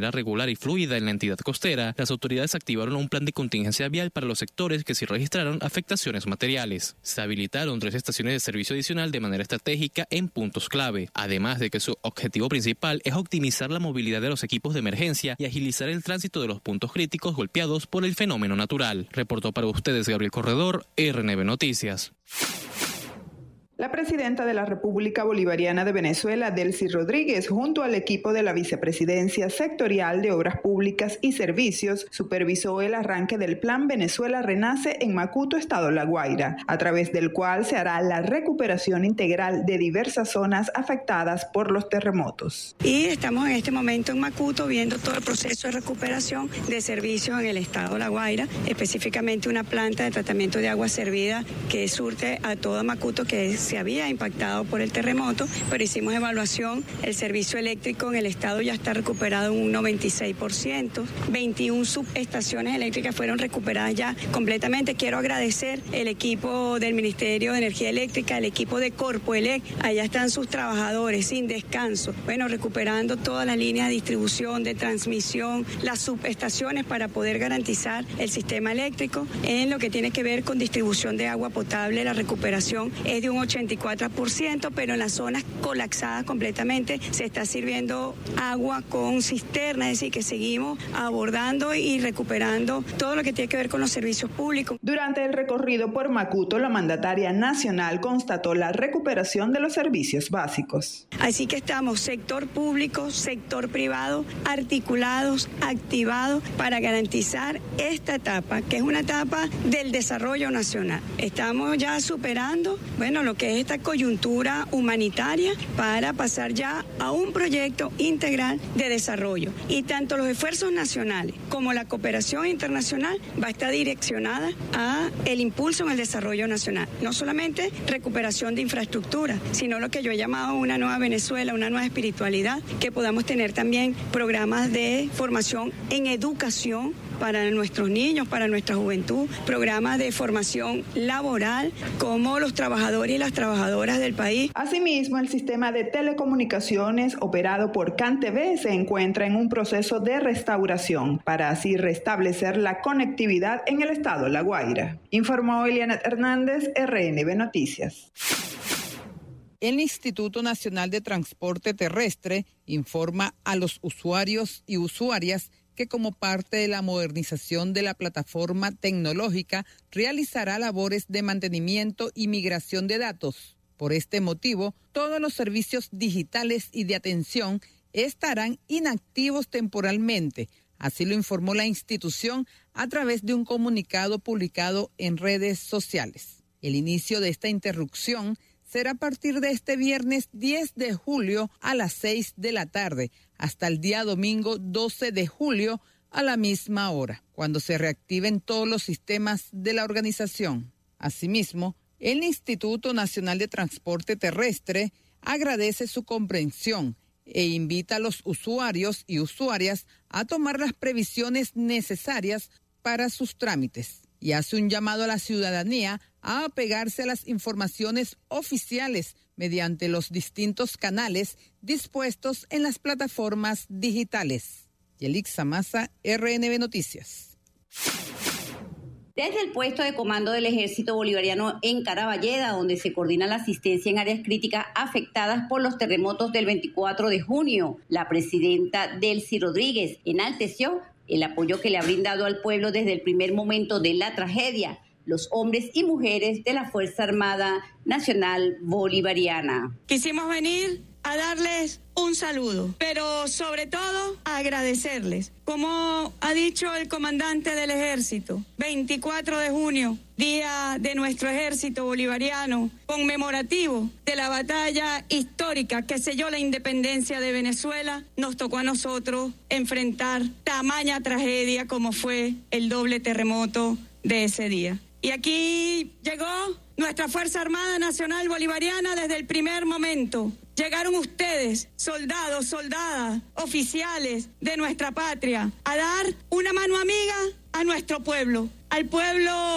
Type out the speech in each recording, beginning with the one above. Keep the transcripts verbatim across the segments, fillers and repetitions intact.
manera regular y fluida en la entidad costera, las autoridades activaron un plan de contingencia vial para los sectores que sí registraron afectaciones materiales. Se habilitaron tres estaciones de servicio adicional de manera estratégica en puntos clave, además de que su objetivo principal es optimizar la movilidad de los equipos de emergencia y agilizar el tránsito de los puntos críticos golpeados por el fenómeno natural. Reportó para ustedes Gabriel Corredor, R N B Noticias. La presidenta de la República Bolivariana de Venezuela, Delcy Rodríguez, junto al equipo de la Vicepresidencia Sectorial de Obras Públicas y Servicios, supervisó el arranque del Plan Venezuela Renace en Macuto, Estado La Guaira, a través del cual se hará la recuperación integral de diversas zonas afectadas por los terremotos. Y estamos en este momento en Macuto viendo todo el proceso de recuperación de servicios en el Estado La Guaira, específicamente una planta de tratamiento de agua servida que surte a toda Macuto, que es se había impactado por el terremoto, pero hicimos evaluación. El servicio eléctrico en el estado ya está recuperado en un noventa y seis por ciento. veintiuna subestaciones eléctricas fueron recuperadas ya completamente. Quiero agradecer el equipo del Ministerio de Energía Eléctrica, el equipo de Corpoelec. Allá están sus trabajadores sin descanso. Bueno, recuperando todas las líneas de distribución, de transmisión, las subestaciones para poder garantizar el sistema eléctrico. En lo que tiene que ver con distribución de agua potable, la recuperación es de un ochenta y cuatro por ciento, pero en las zonas colapsadas completamente se está sirviendo agua con cisterna, es decir, que seguimos abordando y recuperando todo lo que tiene que ver con los servicios públicos. Durante el recorrido por Macuto, la mandataria nacional constató la recuperación de los servicios básicos. Así que estamos sector público, sector privado, articulados, activados para garantizar esta etapa, que es una etapa del desarrollo nacional. Estamos ya superando, bueno, lo que es esta coyuntura humanitaria para pasar ya a un proyecto integral de desarrollo. Y tanto los esfuerzos nacionales como la cooperación internacional va a estar direccionada a el impulso en el desarrollo nacional. No solamente recuperación de infraestructura, sino lo que yo he llamado una nueva Venezuela, una nueva espiritualidad, que podamos tener también programas de formación en educación para nuestros niños, para nuestra juventud, programas de formación laboral, como los trabajadores y las trabajadoras del país. Asimismo, el sistema de telecomunicaciones operado por CanTV se encuentra en un proceso de restauración para así restablecer la conectividad en el estado La Guaira. Informó Elianet Hernández, R N B Noticias. El Instituto Nacional de Transporte Terrestre informa a los usuarios y usuarias que como parte de la modernización de la plataforma tecnológica realizará labores de mantenimiento y migración de datos. Por este motivo, todos los servicios digitales y de atención estarán inactivos temporalmente. Así lo informó la institución a través de un comunicado publicado en redes sociales. El inicio de esta interrupción será a partir de este viernes diez de julio a las seis de la tarde hasta el día domingo doce de julio a la misma hora, cuando se reactiven todos los sistemas de la organización. Asimismo, el Instituto Nacional de Transporte Terrestre agradece su comprensión e invita a los usuarios y usuarias a tomar las previsiones necesarias para sus trámites y hace un llamado a la ciudadanía a apegarse a las informaciones oficiales mediante los distintos canales dispuestos en las plataformas digitales. Yelixa Maza, R N B Noticias. Desde el puesto de comando del Ejército Bolivariano en Caraballeda, donde se coordina la asistencia en áreas críticas afectadas por los terremotos del veinticuatro de junio, la presidenta Delcy Rodríguez enalteció el apoyo que le ha brindado al pueblo desde el primer momento de la tragedia, los hombres y mujeres de la Fuerza Armada Nacional Bolivariana. Quisimos venir a darles un saludo, pero sobre todo a agradecerles. Como ha dicho el comandante del ejército, veinticuatro de junio, día de nuestro ejército bolivariano, conmemorativo de la batalla histórica que selló la independencia de Venezuela, nos tocó a nosotros enfrentar tamaña tragedia como fue el doble terremoto de ese día. Y aquí llegó nuestra Fuerza Armada Nacional Bolivariana desde el primer momento. Llegaron ustedes, soldados, soldadas, oficiales de nuestra patria, a dar una mano amiga a nuestro pueblo, al pueblo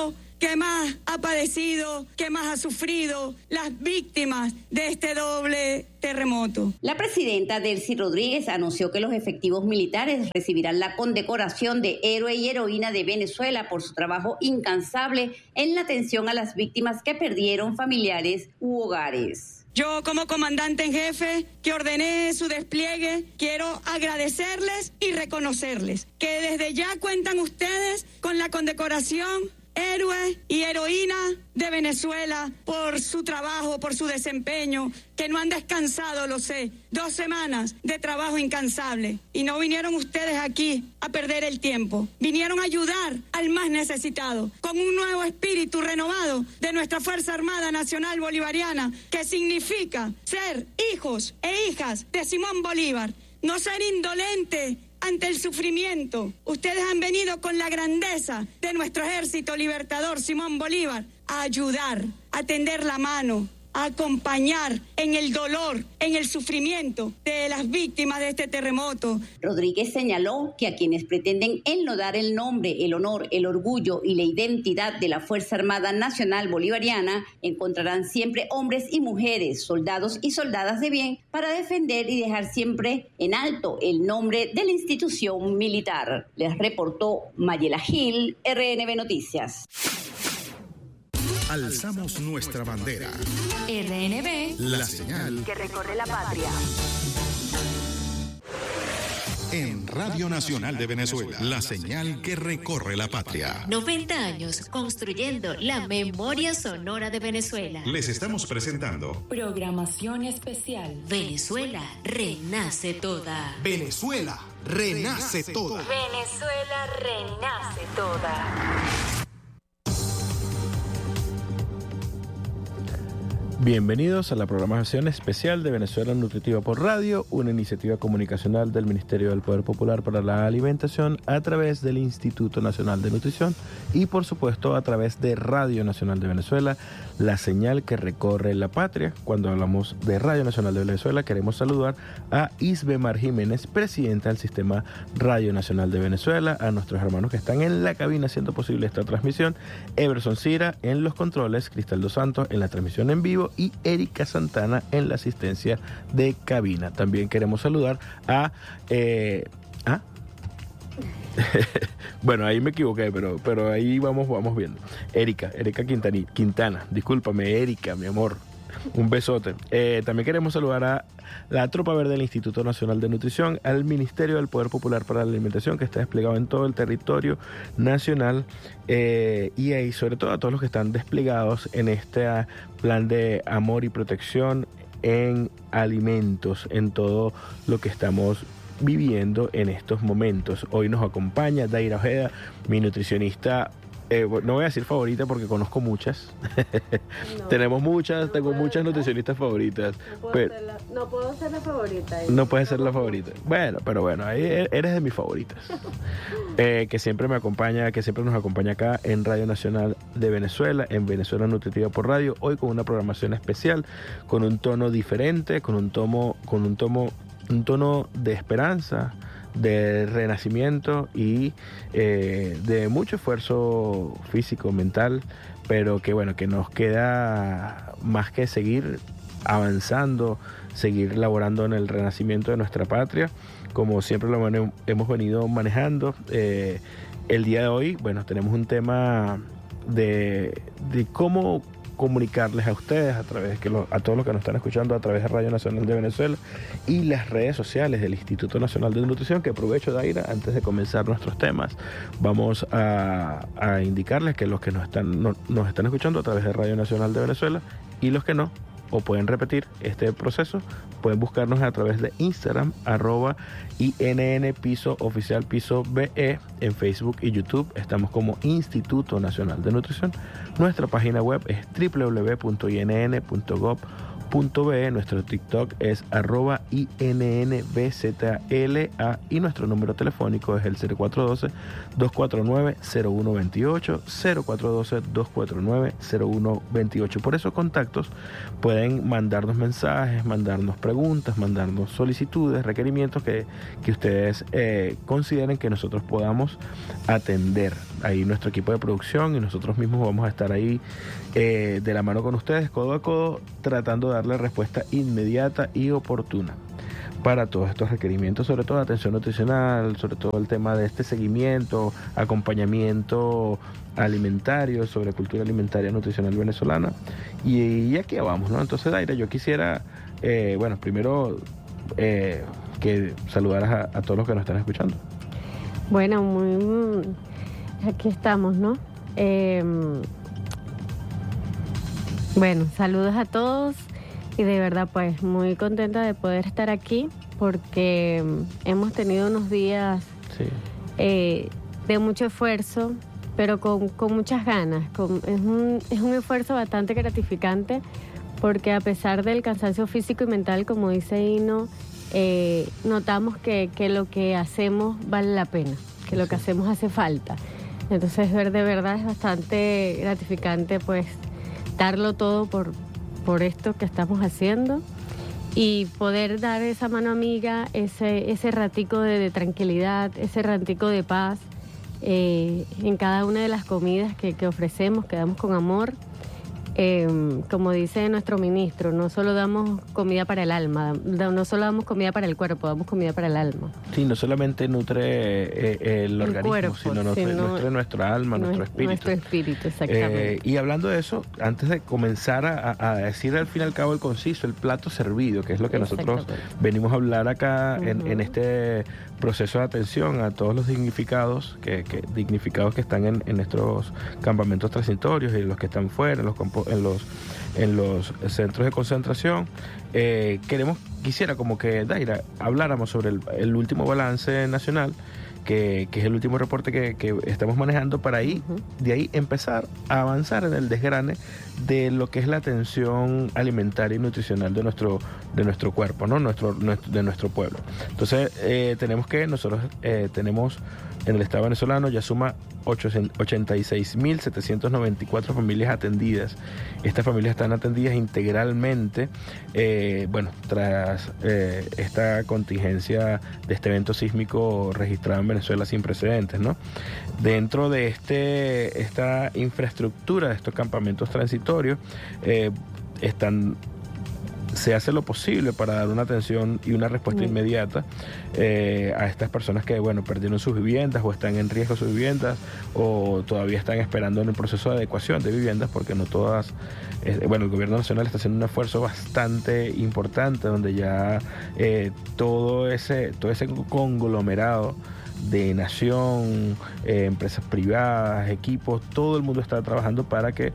que más ha padecido, que más ha sufrido, las víctimas de este doble terremoto. La presidenta Delcy Rodríguez anunció que los efectivos militares recibirán la condecoración de Héroe y Heroína de Venezuela por su trabajo incansable en la atención a las víctimas que perdieron familiares u hogares. Yo, como comandante en jefe que ordené su despliegue, quiero agradecerles y reconocerles que desde ya cuentan ustedes con la condecoración Héroe y Heroína de Venezuela por su trabajo, por su desempeño, que no han descansado, lo sé, dos semanas de trabajo incansable. Y no vinieron ustedes aquí a perder el tiempo, vinieron a ayudar al más necesitado, con un nuevo espíritu renovado de nuestra Fuerza Armada Nacional Bolivariana, que significa ser hijos e hijas de Simón Bolívar, no ser indolente ante el sufrimiento. Ustedes han venido con la grandeza de nuestro ejército libertador Simón Bolívar a ayudar, a tender la mano, a acompañar en el dolor, en el sufrimiento de las víctimas de este terremoto. Rodríguez señaló que a quienes pretenden enlodar el nombre, el honor, el orgullo y la identidad de la Fuerza Armada Nacional Bolivariana encontrarán siempre hombres y mujeres, soldados y soldadas de bien para defender y dejar siempre en alto el nombre de la institución militar. Les reportó Mayela Gil, R N B Noticias. Alzamos nuestra bandera. R N B, la señal que recorre la patria. En Radio Nacional de Venezuela, la señal que recorre la patria. noventa años construyendo la memoria sonora de Venezuela. Les estamos presentando programación especial. Venezuela renace toda. Venezuela renace toda. Venezuela renace toda. Bienvenidos a la programación especial de Venezuela Nutritiva por Radio, una iniciativa comunicacional del Ministerio del Poder Popular para la Alimentación a través del Instituto Nacional de Nutrición y, por supuesto, a través de Radio Nacional de Venezuela, la señal que recorre la patria. Cuando hablamos de Radio Nacional de Venezuela, queremos saludar a Isbemar Jiménez, presidenta del Sistema Radio Nacional de Venezuela, a nuestros hermanos que están en la cabina haciendo posible esta transmisión, Everson Cira en los controles, Cristal dos Santos en la transmisión en vivo y Erika Santana en la asistencia de cabina. También queremos saludar a... Eh, ¿ah? Bueno, ahí me equivoqué, pero, pero ahí vamos, vamos viendo. Erika, Erika Quintani, Quintana, discúlpame, Erika, mi amor. Un besote. Eh, también queremos saludar a la Tropa Verde del Instituto Nacional de Nutrición, al Ministerio del Poder Popular para la Alimentación, que está desplegado en todo el territorio nacional, eh, y ahí sobre todo a todos los que están desplegados en este plan de amor y protección en alimentos, en todo lo que estamos viviendo en estos momentos. Hoy nos acompaña Daira Ojeda, mi nutricionista. Eh, no voy a decir favorita porque conozco muchas. No, Tenemos muchas, no tengo muchas nutricionistas favoritas. No puedo, pero, ser la, no puedo ser la favorita. ¿eh? No puedes ser la favorita. Bueno, pero bueno, ahí eres de mis favoritas. eh, que siempre me acompaña, que siempre nos acompaña acá en Radio Nacional de Venezuela, en Venezuela Nutritiva por Radio. Hoy con una programación especial, con un tono diferente, con un tomo, con un tomo, un tono de esperanza, de renacimiento y eh, de mucho esfuerzo físico, mental, pero que bueno, que nos queda más que seguir avanzando, seguir laborando en el renacimiento de nuestra patria, como siempre lo hemos venido manejando. Eh, el día de hoy, bueno, tenemos un tema de, de cómo comunicarles a ustedes a través que lo, a todos los que nos están escuchando a través de Radio Nacional de Venezuela y las redes sociales del Instituto Nacional de Nutrición, que aprovecho, Daira, antes de comenzar nuestros temas, vamos a, a indicarles que los que nos están, no, nos están escuchando a través de Radio Nacional de Venezuela y los que no, o pueden repetir este proceso, pueden buscarnos a través de Instagram, arroba I N N piso oficial piso B E, en Facebook y YouTube estamos como Instituto Nacional de Nutrición. Nuestra página web es doble u doble u doble u punto i n n punto gov punto be, nuestro TikTok es arroba I N N B Z L A y nuestro número telefónico es el cero cuatro uno dos, dos cuatro nueve, cero uno dos ocho, cero cuatro uno dos, dos cuatro nueve, cero uno dos ocho. Por esos contactos pueden mandarnos mensajes, mandarnos preguntas, mandarnos solicitudes, requerimientos que, que ustedes eh, consideren que nosotros podamos atender. Ahí nuestro equipo de producción y nosotros mismos vamos a estar ahí eh, de la mano con ustedes, codo a codo, tratando de darle respuesta inmediata y oportuna para todos estos requerimientos, sobre todo atención nutricional, sobre todo el tema de este seguimiento, acompañamiento alimentario, sobre cultura alimentaria nutricional venezolana. Y, y aquí vamos, ¿no? Entonces, Daira, yo quisiera, eh, bueno, primero eh, que saludaras a, a todos los que nos están escuchando. Bueno, muy aquí estamos, ¿no? Eh, bueno, saludos a todos. Y de verdad, pues, muy contenta de poder estar aquí porque hemos tenido unos días sí. eh, de mucho esfuerzo, pero con, con muchas ganas. Con, es, un, es un esfuerzo bastante gratificante porque a pesar del cansancio físico y mental, como dice Hino, eh, notamos que, que lo que hacemos vale la pena, que lo que hacemos hace falta. Entonces, ver de verdad es bastante gratificante, pues, darlo todo por... por esto que estamos haciendo y poder dar esa mano amiga, ese, ese ratico de, de tranquilidad, ese ratico de paz eh, en cada una de las comidas que, que ofrecemos, que damos con amor. Eh, como dice nuestro ministro, no solo damos comida para el alma, no solo damos comida para el cuerpo, damos comida para el alma. Sí, no solamente nutre eh, el, el organismo, cuerpo, sino nutre, sino nutre nuestra alma, nuestro, nuestro espíritu. Nuestro espíritu, exactamente. Eh, y hablando de eso, antes de comenzar a, a decir al fin y al cabo el conciso, el plato servido, que es lo que nosotros venimos a hablar acá uh-huh. en, en este proceso de atención a todos los dignificados que, que, dignificados que están en, en nuestros campamentos transitorios y los que están fuera, en los campos en los en los centros de concentración. Eh, queremos, quisiera como que, Daira, habláramos sobre el, el último balance nacional, que, que es el último reporte que, que estamos manejando, para ahí, uh-huh. de ahí empezar a avanzar en el desgrane de lo que es la atención alimentaria y nutricional de nuestro de nuestro cuerpo, ¿no? Nuestro, nuestro de nuestro pueblo. Entonces, eh, tenemos que, nosotros eh, tenemos en el Estado venezolano ya suma ochenta y seis mil setecientas noventa y cuatro familias atendidas. Estas familias están atendidas integralmente, eh, bueno, tras eh, esta contingencia de este evento sísmico registrado en Venezuela sin precedentes, ¿no? Dentro de este esta infraestructura de estos campamentos transitorios, eh, están se hace lo posible para dar una atención y una respuesta mm. inmediata eh, a estas personas que, bueno, perdieron sus viviendas o están en riesgo sus viviendas o todavía están esperando en el proceso de adecuación de viviendas, porque no todas, eh, bueno, el gobierno nacional está haciendo un esfuerzo bastante importante donde ya eh, todo ese, todo ese conglomerado de nación, eh, empresas privadas, equipos, todo el mundo está trabajando para que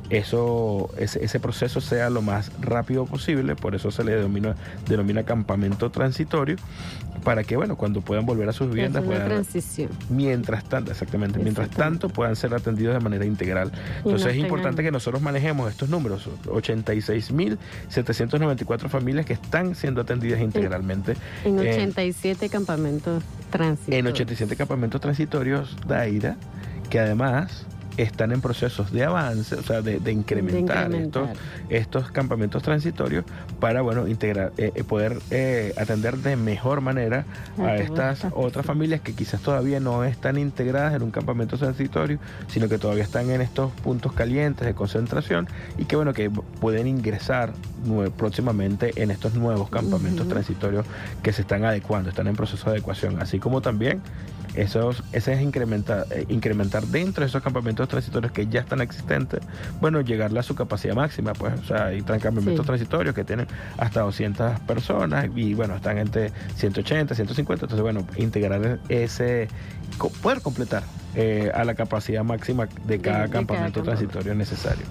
eso ese, ese proceso sea lo más rápido posible. Por eso se le denomina, denomina campamento transitorio, para que, bueno, cuando puedan volver a sus viviendas, es una puedan, transición. mientras tanto, exactamente, mientras tanto puedan ser atendidos de manera integral. Entonces no es importante tengan... que nosotros manejemos estos números, ochenta y seis mil setecientas noventa y cuatro familias que están siendo atendidas integralmente. En, en ochenta y siete eh, campamentos transitorios. En ochenta y siete campamentos transitorios, Daira, que además están en procesos de avance, o sea, de, de, incrementar, de incrementar. Estos, estos campamentos transitorios para, bueno, integrar, eh, poder eh, atender de mejor manera a, a estas otras familias que quizás todavía no están integradas en un campamento transitorio, sino que todavía están en estos puntos calientes de concentración y que, bueno, que pueden ingresar próximamente en estos nuevos campamentos uh-huh. transitorios que se están adecuando, están en proceso de adecuación, así como también esos, ese es incrementar, eh, incrementar dentro de esos campamentos transitorios que ya están existentes, bueno, llegarle a su capacidad máxima, pues, o sea, hay campamentos sí. transitorios que tienen hasta doscientas personas y, bueno, están entre ciento ochenta, ciento cincuenta, entonces, bueno, integrar ese, poder completar eh, a la capacidad máxima de cada de, de campamento cada transitorio necesario.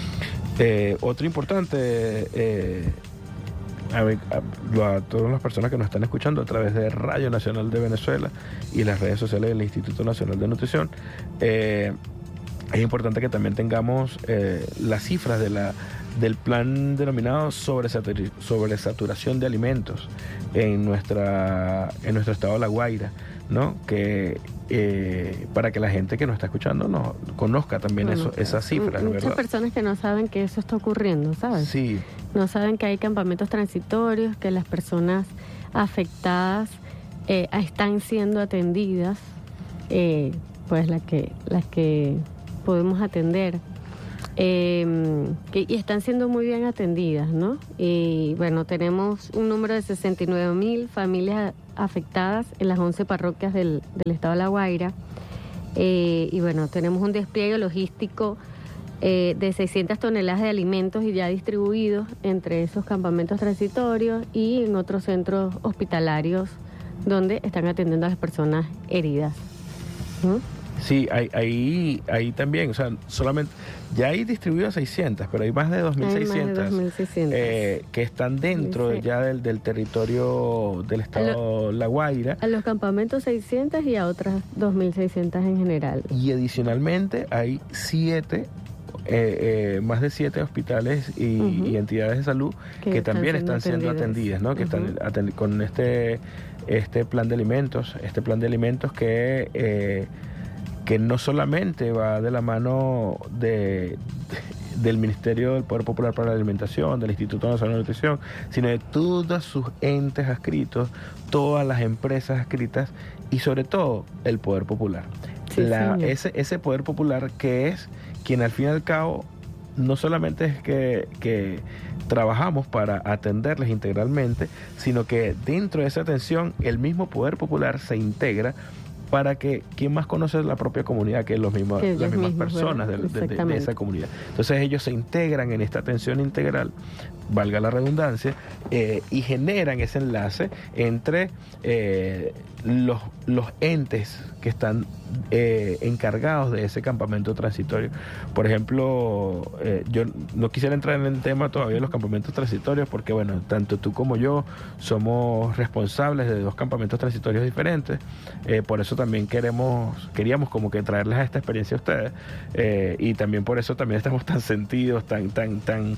Eh, otro importante, eh, a, a, a todas las personas que nos están escuchando a través de Radio Nacional de Venezuela y las redes sociales del Instituto Nacional de Nutrición, eh, es importante que también tengamos eh, las cifras de la del plan denominado sobresatur- sobresaturación de alimentos en nuestra en nuestro estado de La Guaira, ¿no? Que eh, para que la gente que nos está escuchando no conozca también bueno, eso, esas cifras, muchas ¿verdad? Personas que no saben que eso está ocurriendo, ¿sabes? Sí. No saben que hay campamentos transitorios, que las personas afectadas eh, están siendo atendidas, eh, pues las que las que podemos atender. Eh, que, y están siendo muy bien atendidas, ¿no? Y bueno, tenemos un número de sesenta y nueve mil familias afectadas en las once parroquias del, del estado de La Guaira. Eh, y bueno, tenemos un despliegue logístico eh, de seiscientas toneladas de alimentos y ya distribuidos entre esos campamentos transitorios y en otros centros hospitalarios donde están atendiendo a las personas heridas. ¿Mm? Sí, ahí, ahí, ahí también, o sea, solamente, ya hay distribuido seiscientas, pero hay más de dos mil seiscientas eh, que están dentro sí. ya del, del territorio del estado La Guaira. A los campamentos seiscientas y a otras dos mil seiscientas en general. Y adicionalmente hay siete, eh, eh, más de siete hospitales y, uh-huh. y entidades de salud que, que también están siendo atendidas, ¿no? Que uh-huh. están atend- con este, este plan de alimentos, este plan de alimentos que... Eh, que no solamente va de la mano de, de, del Ministerio del Poder Popular para la Alimentación, del Instituto Nacional de Nutrición, sino de todos sus entes adscritos, todas las empresas adscritas y sobre todo el Poder Popular. Sí, la, ese, ese Poder Popular que es quien al fin y al cabo no solamente es que, que trabajamos para atenderles integralmente, sino que dentro de esa atención el mismo Poder Popular se integra para que quien más conoce la propia comunidad, que es los mismos, que las mismas mismos, personas de, de, de, de esa comunidad. Entonces ellos se integran en esta atención integral, valga la redundancia, eh, y generan ese enlace entre eh, los, los entes que están eh, encargados de ese campamento transitorio. Por ejemplo, eh, yo no quisiera entrar en el tema todavía de los campamentos transitorios porque, bueno, tanto tú como yo somos responsables de dos campamentos transitorios diferentes, eh, por eso también queremos queríamos como que traerles a esta experiencia a ustedes, eh, y también por eso también estamos tan sentidos, tan, tan, tan,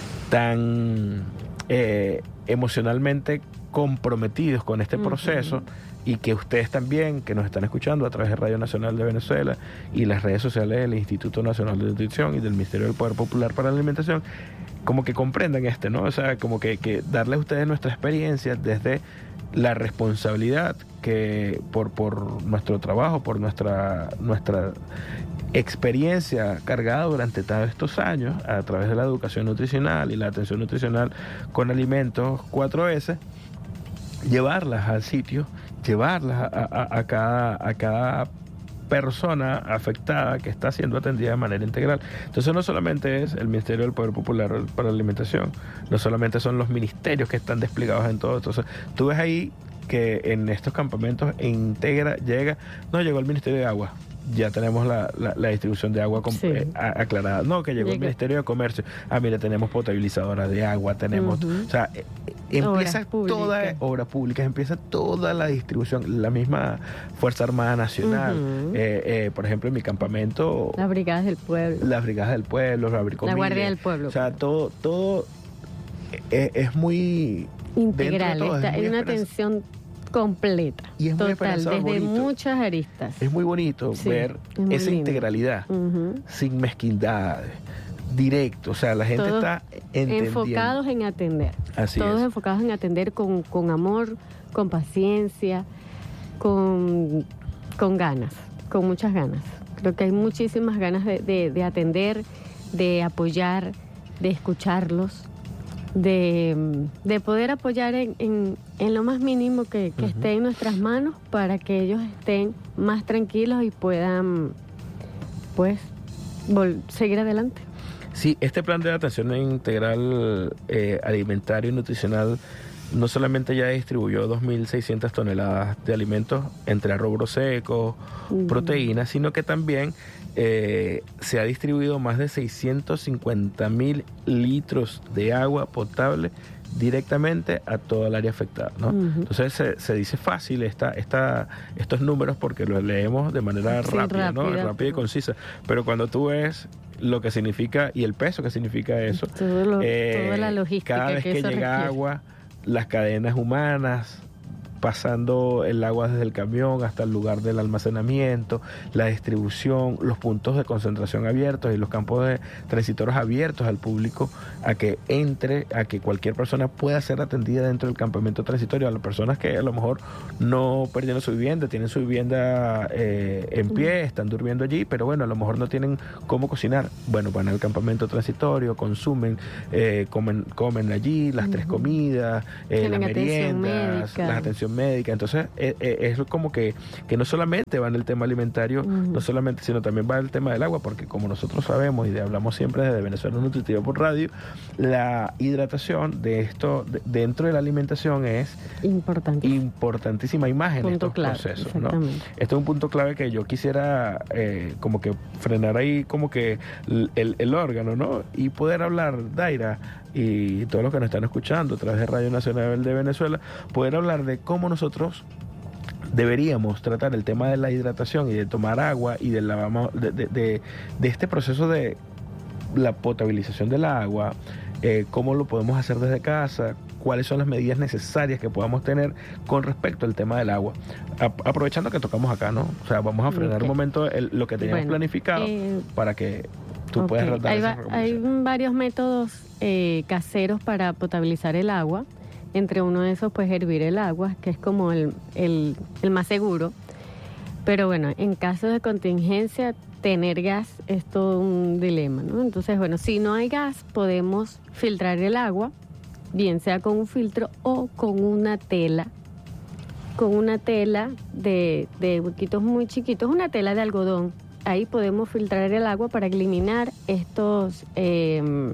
tan eh, emocionalmente comprometidos con este proceso. Uh-huh. Y que ustedes también, que nos están escuchando a través de Radio Nacional de Venezuela y las redes sociales del Instituto Nacional de Nutrición y del Ministerio del Poder Popular para la Alimentación, como que comprendan este, ¿no? O sea, como que, que darles a ustedes nuestra experiencia desde la responsabilidad que por, por nuestro trabajo, por nuestra, nuestra experiencia cargada durante todos estos años a través de la educación nutricional y la atención nutricional con alimentos cuatro ese, llevarlas al sitio, llevarlas a, a, a, cada, a cada persona afectada que está siendo atendida de manera integral. Entonces no solamente es el Ministerio del Poder Popular para la Alimentación, no solamente son los ministerios que están desplegados en todo. Entonces tú ves ahí que en estos campamentos integra, llega, no llegó el Ministerio de Agua, ya tenemos la, la, la distribución de agua sí. eh, aclarada. No, que llegó Llega. el Ministerio de Comercio. Ah, mire, tenemos potabilizadoras de agua, tenemos... Uh-huh. O sea, eh, empieza toda obra pública, empieza toda la distribución, la misma Fuerza Armada Nacional. Uh-huh. eh, eh, por ejemplo, en mi campamento... Las Brigadas del Pueblo. Las Brigadas del Pueblo, la, la Guardia del Pueblo. O sea, todo, todo es, es muy... Integral, está en una atención completa, y es total, desde bonito. muchas aristas. Es muy bonito sí, ver muy esa lindo. integralidad, uh-huh. sin mezquindades, directo, o sea, la gente Todos está entendiendo. Enfocados en atender. Así Todos es. enfocados en atender con, con amor, con paciencia, con, con ganas, con muchas ganas. Creo que hay muchísimas ganas de, de, de atender, de apoyar, de escucharlos, de, de poder apoyar en, en, en lo más mínimo que, que uh-huh. esté en nuestras manos para que ellos estén más tranquilos y puedan, pues, vol- seguir adelante. Sí, este plan de atención integral eh, alimentario y nutricional no solamente ya distribuyó dos mil seiscientas toneladas de alimentos entre arroz seco, uh-huh. proteínas, sino que también eh, se ha distribuido más de seiscientos cincuenta mil litros de agua potable directamente a toda el área afectada, ¿no? Uh-huh. Entonces se, se dice fácil esta, esta, estos números porque los leemos de manera sí, rápida, rápida, ¿no? Rápida y concisa. Pero cuando tú ves lo que significa y el peso que significa eso, todo lo, eh, toda la logística cada vez que, que eso llega requiere. agua, las cadenas humanas, pasando el agua desde el camión hasta el lugar del almacenamiento, la distribución, los puntos de concentración abiertos y los campos de transitorios abiertos al público a que entre, a que cualquier persona pueda ser atendida dentro del campamento transitorio, a las personas que a lo mejor no perdieron su vivienda, tienen su vivienda eh, en pie, están durmiendo allí, pero bueno, a lo mejor no tienen cómo cocinar. Bueno, van al campamento transitorio, consumen, eh, comen, comen allí las uh-huh. tres comidas, eh, las meriendas, las atenciones médica. Entonces eh, eh, es como que, que no solamente va en el tema alimentario, uh-huh. no solamente, sino también va en el tema del agua, porque como nosotros sabemos y de, hablamos siempre desde Venezuela Nutritiva por Radio, la hidratación de esto de, dentro de la alimentación es importante, importantísima imagen en estos clave, procesos, ¿no? Esto es un punto clave que yo quisiera eh, como que frenar ahí como que el, el, el órgano, ¿no? Y poder hablar, Daira, y todos los que nos están escuchando a través de Radio Nacional de Venezuela, poder hablar de cómo nosotros deberíamos tratar el tema de la hidratación y de tomar agua y de, la, de, de, de, de este proceso de la potabilización del agua, eh, cómo lo podemos hacer desde casa, cuáles son las medidas necesarias que podamos tener con respecto al tema del agua. A, aprovechando que tocamos acá, ¿no? O sea, vamos a frenar okay. un momento el, lo que teníamos bueno, planificado eh, para que tú okay. puedas dar hay, esa va, hay varios métodos eh, caseros para potabilizar el agua. Entre uno de esos, pues hervir el agua, que es como el, el, el más seguro. Pero bueno, en caso de contingencia, tener gas es todo un dilema, ¿no? Entonces, bueno, si no hay gas, podemos filtrar el agua, bien sea con un filtro o con una tela, con una tela de, de huequitos muy chiquitos, una tela de algodón. Ahí podemos filtrar el agua para eliminar estos... Eh,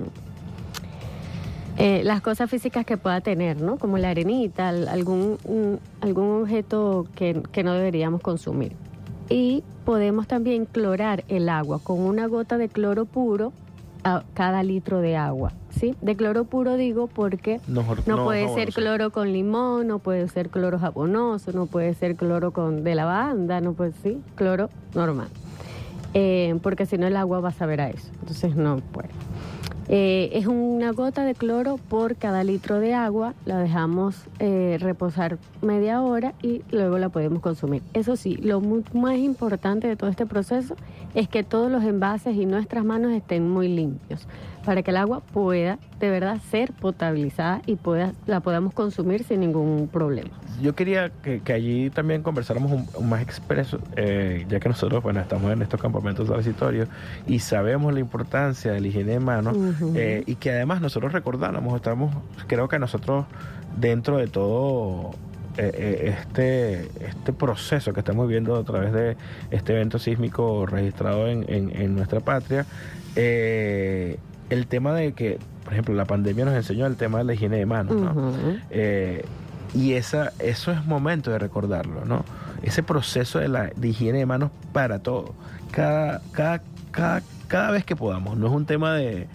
Eh, las cosas físicas que pueda tener, ¿no? Como la arenita, algún, un, algún objeto que, que no deberíamos consumir. Y podemos también clorar el agua con una gota de cloro puro a cada litro de agua, ¿sí? De cloro puro digo porque no, no, no puede ser cloro con limón, no puede ser cloro jabonoso, no puede ser cloro con de lavanda, no puede ser, sí, cloro normal. Eh, porque si no el agua va a saber a eso, entonces no puede. Eh, es una gota de cloro por cada litro de agua, la dejamos eh, reposar media hora y luego la podemos consumir. Eso sí, lo muy, más importante de todo este proceso es que todos los envases y nuestras manos estén muy limpios para que el agua pueda de verdad ser potabilizada y pueda, la podamos consumir sin ningún problema. Yo quería que, que allí también conversáramos un, un más expreso, eh, ya que nosotros bueno estamos en estos campamentos transitorios y sabemos la importancia de la higiene de manos, uh-huh. eh, y que además nosotros recordáramos, estamos, creo que nosotros dentro de todo eh, eh, este, este proceso que estamos viviendo a través de este evento sísmico registrado en, en, en nuestra patria, eh, el tema de que, por ejemplo, la pandemia nos enseñó el tema de la higiene de manos, ¿no? Uh-huh. Eh, y esa, eso es momento de recordarlo, ¿no? Ese proceso de la de higiene de manos para todo. Cada, cada, cada, cada vez que podamos. No es un tema de...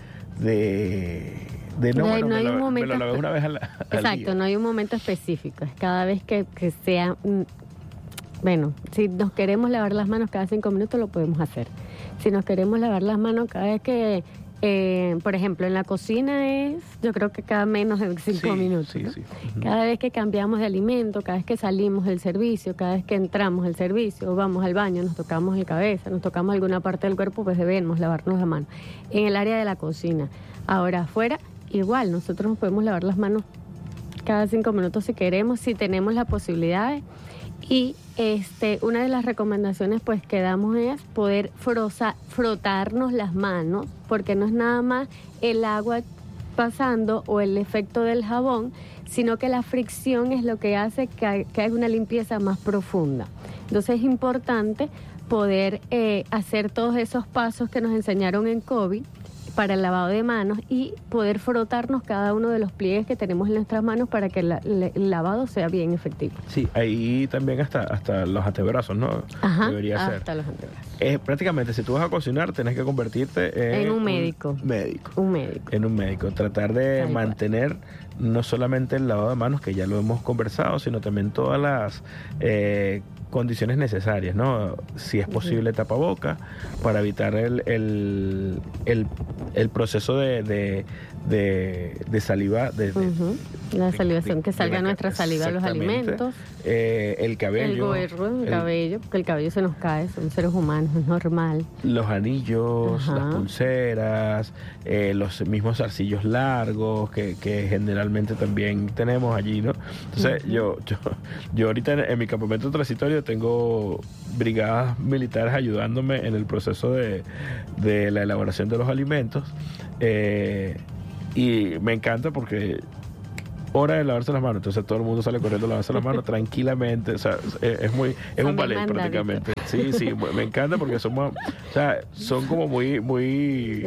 de De no, no, bueno, no hay me, un lo, momento me lo lavé una vez al, al Exacto, día. No hay un momento específico. Es cada vez que, que sea... Bueno, si nos queremos lavar las manos cada cinco minutos, lo podemos hacer. Si nos queremos lavar las manos cada vez que... Eh, por ejemplo, en la cocina es, yo creo que cada menos de cinco sí, minutos. Sí, ¿no? sí. Uh-huh. Cada vez que cambiamos de alimento, cada vez que salimos del servicio, cada vez que entramos al servicio, vamos al baño, nos tocamos la cabeza, nos tocamos alguna parte del cuerpo, pues debemos lavarnos la mano. En el área de la cocina. Ahora, afuera, igual, nosotros nos podemos lavar las manos cada cinco minutos si queremos, si tenemos la posibilidad. Y este, una de las recomendaciones pues que damos es poder froza, frotarnos las manos, porque no es nada más el agua pasando o el efecto del jabón, sino que la fricción es lo que hace que, que haya una limpieza más profunda. Entonces es importante poder eh, hacer todos esos pasos que nos enseñaron en COVID para el lavado de manos y poder frotarnos cada uno de los pliegues que tenemos en nuestras manos para que la, la, el lavado sea bien efectivo. Sí, ahí también hasta, hasta los antebrazos, ¿no? Ajá, debería hasta ser. los antebrazos. Eh, prácticamente, si tú vas a cocinar, tienes que convertirte en, en un médico. Un médico. Un médico. En un médico. Tratar de Tal mantener no solamente el lavado de manos, que ya lo hemos conversado, sino también todas las eh, condiciones necesarias, ¿no? Si es posible, tapaboca, para evitar el, el, el, el proceso de, de, de, de saliva, de, de, uh-huh. la salivación, de, que salga la, nuestra saliva a los alimentos. Eh, el cabello. El gorro, el, el cabello, porque el cabello se nos cae, son seres humanos, es normal. Los anillos, Ajá. las pulseras, eh, los mismos zarcillos largos que, que generalmente también tenemos allí, ¿no? Entonces, uh-huh. yo, yo, yo ahorita en, en mi campamento transitorio tengo brigadas militares ayudándome en el proceso de, de la elaboración de los alimentos, eh, y me encanta porque hora de lavarse las manos, entonces todo el mundo sale corriendo a lavarse las manos tranquilamente, o sea, es, es muy, es un ballet prácticamente. Sí, sí, me encanta porque somos, o sea, son como muy, muy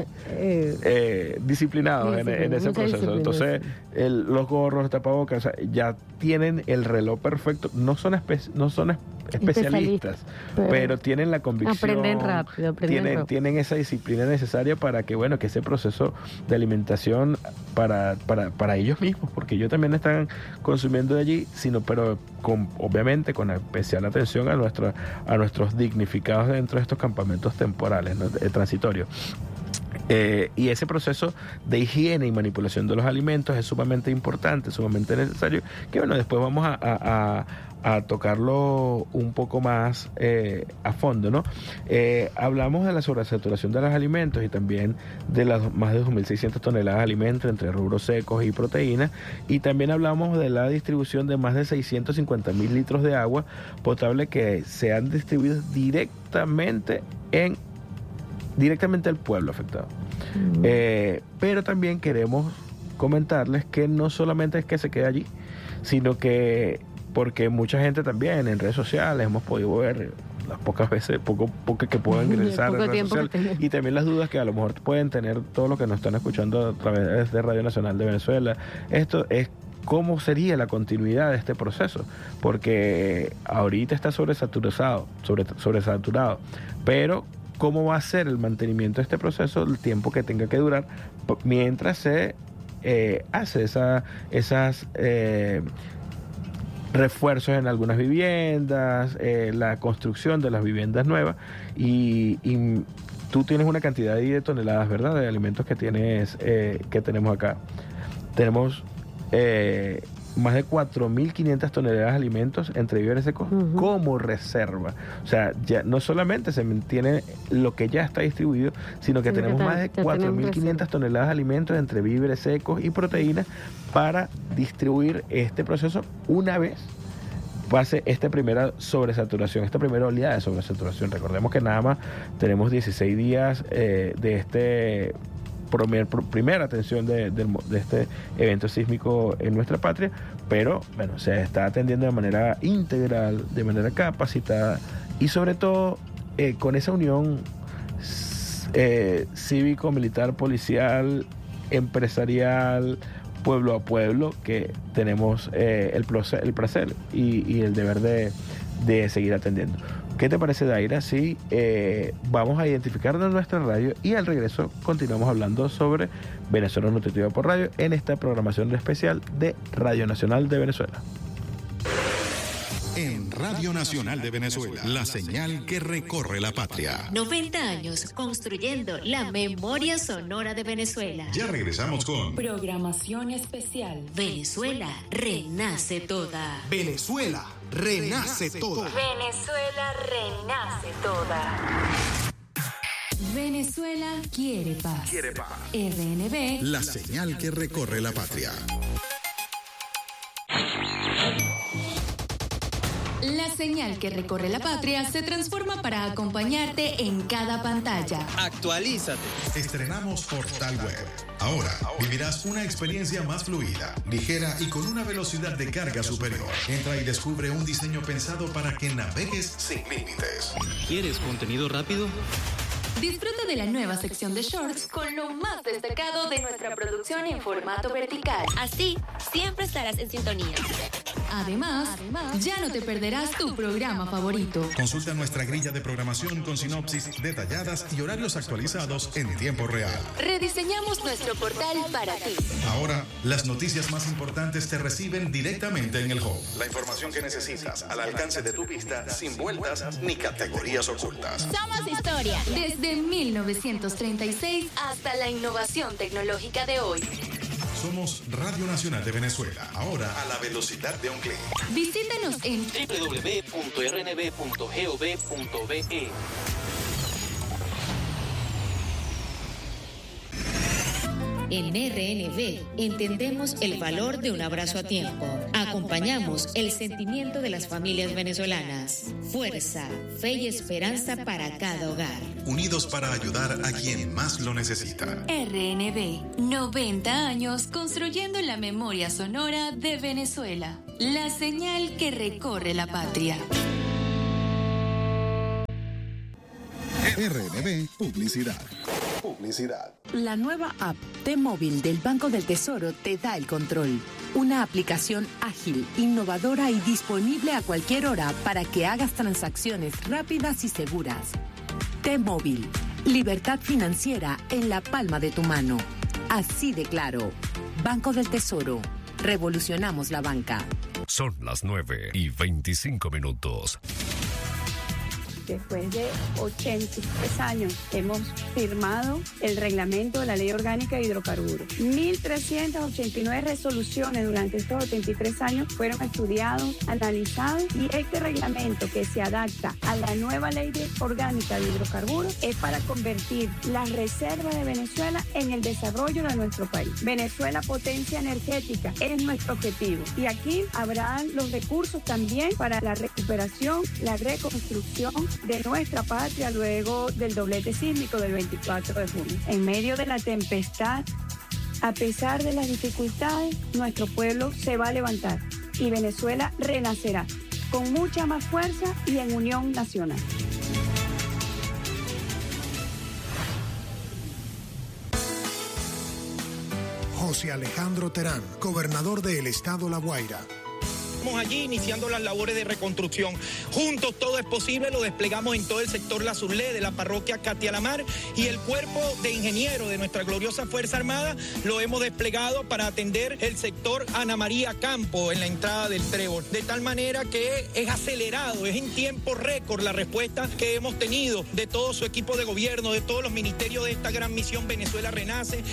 eh, disciplinados en, en ese proceso. Entonces, el, los gorros, tapabocas, o sea, ya tienen el reloj perfecto, no son espe- no son es- especialistas, pero, pero tienen la convicción, aprenden rápido, aprenden tienen, rápido. tienen esa disciplina necesaria para que, bueno, que ese proceso de alimentación para, para, para ellos mismos, porque ellos también están consumiendo de allí, sino pero con, obviamente con especial atención a nuestra, a nuestros dignificados dentro de estos campamentos temporales, ¿no? eh, transitorios. Eh, y ese proceso de higiene y manipulación de los alimentos es sumamente importante, sumamente necesario, que bueno, después vamos a, a, a a tocarlo un poco más eh, a fondo, ¿no? Eh, hablamos de la sobresaturación de los alimentos y también de las más de dos mil seiscientas toneladas de alimentos entre rubros secos y proteínas, y también hablamos de la distribución de más de seiscientos cincuenta mil litros de agua potable que se han distribuido directamente en directamente al pueblo afectado. Mm. Eh, pero también queremos comentarles que no solamente es que se quede allí, sino que porque mucha gente también en redes sociales hemos podido ver las pocas veces, poco, poco que puedan ingresar en redes sociales, y también las dudas que a lo mejor pueden tener todos los que nos están escuchando a través de Radio Nacional de Venezuela. Esto es cómo sería la continuidad de este proceso, porque ahorita está sobresaturado, sobre, sobresaturado, pero cómo va a ser el mantenimiento de este proceso, el tiempo que tenga que durar mientras se eh, hace esa, esas eh, refuerzos en algunas viviendas, eh, la construcción de las viviendas nuevas, y, y tú tienes una cantidad de toneladas, ¿verdad?, de alimentos que tienes, eh, que tenemos acá. Tenemos eh, más de cuatro mil quinientas toneladas de alimentos entre víveres secos uh-huh. como reserva. O sea, ya no solamente se mantiene lo que ya está distribuido, sino que sí, tenemos que más de cuatro mil quinientas toneladas de alimentos entre víveres secos y proteínas para distribuir este proceso una vez pase esta primera sobresaturación, esta primera oleada de sobresaturación. Recordemos que nada más tenemos dieciséis días eh, de este primer, primera atención de, de, de este evento sísmico en nuestra patria, pero bueno, se está atendiendo de manera integral, de manera capacitada y sobre todo eh, con esa unión eh, cívico, militar, policial, empresarial, pueblo a pueblo, que tenemos eh, el, placer, el placer y, y el deber de, de seguir atendiendo. ¿Qué te parece, Daira? Si eh, vamos a identificarnos en nuestra radio y al regreso continuamos hablando sobre Venezuela Nutritiva por Radio en esta programación especial de Radio Nacional de Venezuela. En Radio Nacional de Venezuela, la señal que recorre la patria. noventa años construyendo la memoria sonora de Venezuela. Ya regresamos con programación especial. Venezuela renace toda. Venezuela renace toda. Venezuela renace toda. Venezuela quiere paz. Quiere paz. R N B, la señal que recorre la patria. La señal que recorre la patria se transforma para acompañarte en cada pantalla. Actualízate. Estrenamos Portal Web. Ahora vivirás una experiencia más fluida, ligera y con una velocidad de carga superior. Entra y descubre un diseño pensado para que navegues sin límites. ¿Quieres contenido rápido? Disfruta de la nueva sección de shorts con lo más destacado de nuestra producción en formato vertical. Así, siempre estarás en sintonía. Además, ya no te perderás tu programa favorito. Consulta nuestra grilla de programación con sinopsis detalladas y horarios actualizados en tiempo real. Rediseñamos nuestro portal para ti. Ahora, las noticias más importantes te reciben directamente en el home. La información que necesitas al alcance de tu vista, sin vueltas ni categorías ocultas. Somos historia. Desde mil novecientos treinta y seis hasta la innovación tecnológica de hoy. Somos Radio Nacional de Venezuela, ahora a la velocidad de un clic. Visítanos en doble u doble u doble u punto r n b punto gov punto be. En R N B entendemos el valor de un abrazo a tiempo. Acompañamos el sentimiento de las familias venezolanas. Fuerza, fe y esperanza para cada hogar. Unidos para ayudar a quien más lo necesita. R N B, noventa años construyendo la memoria sonora de Venezuela. La señal que recorre la patria. R N B Publicidad. Publicidad. La nueva app T-Móvil del Banco del Tesoro te da el control. Una aplicación ágil, innovadora y disponible a cualquier hora para que hagas transacciones rápidas y seguras. T-Móvil. Libertad financiera en la palma de tu mano. Así de claro. Banco del Tesoro. Revolucionamos la banca. Son las nueve y veinticinco minutos. Después de ochenta y tres años hemos firmado el reglamento de la Ley Orgánica de Hidrocarburos. mil trescientas ochenta y nueve resoluciones durante estos ochenta y tres años fueron estudiados, analizados, y este reglamento que se adapta a la nueva Ley Orgánica de Hidrocarburos es para convertir las reservas de Venezuela en el desarrollo de nuestro país. Venezuela, potencia energética, es nuestro objetivo. Y aquí habrán los recursos también para la recuperación, la reconstrucción de nuestra patria luego del doblete sísmico del veinticuatro de junio. En medio de la tempestad, a pesar de las dificultades, nuestro pueblo se va a levantar y Venezuela renacerá con mucha más fuerza y en unión nacional. José Alejandro Terán, gobernador del estado La Guaira. Estamos allí iniciando las labores de reconstrucción. Juntos todo es posible, lo desplegamos en todo el sector La Zurlé de la parroquia Katia Lamar, y el cuerpo de ingenieros de nuestra gloriosa Fuerza Armada lo hemos desplegado para atender el sector Ana María Campo en la entrada del Trébol. De tal manera que es acelerado, es en tiempo récord la respuesta que hemos tenido de todo su equipo de gobierno, de todos los ministerios de esta gran misión Venezuela Renace.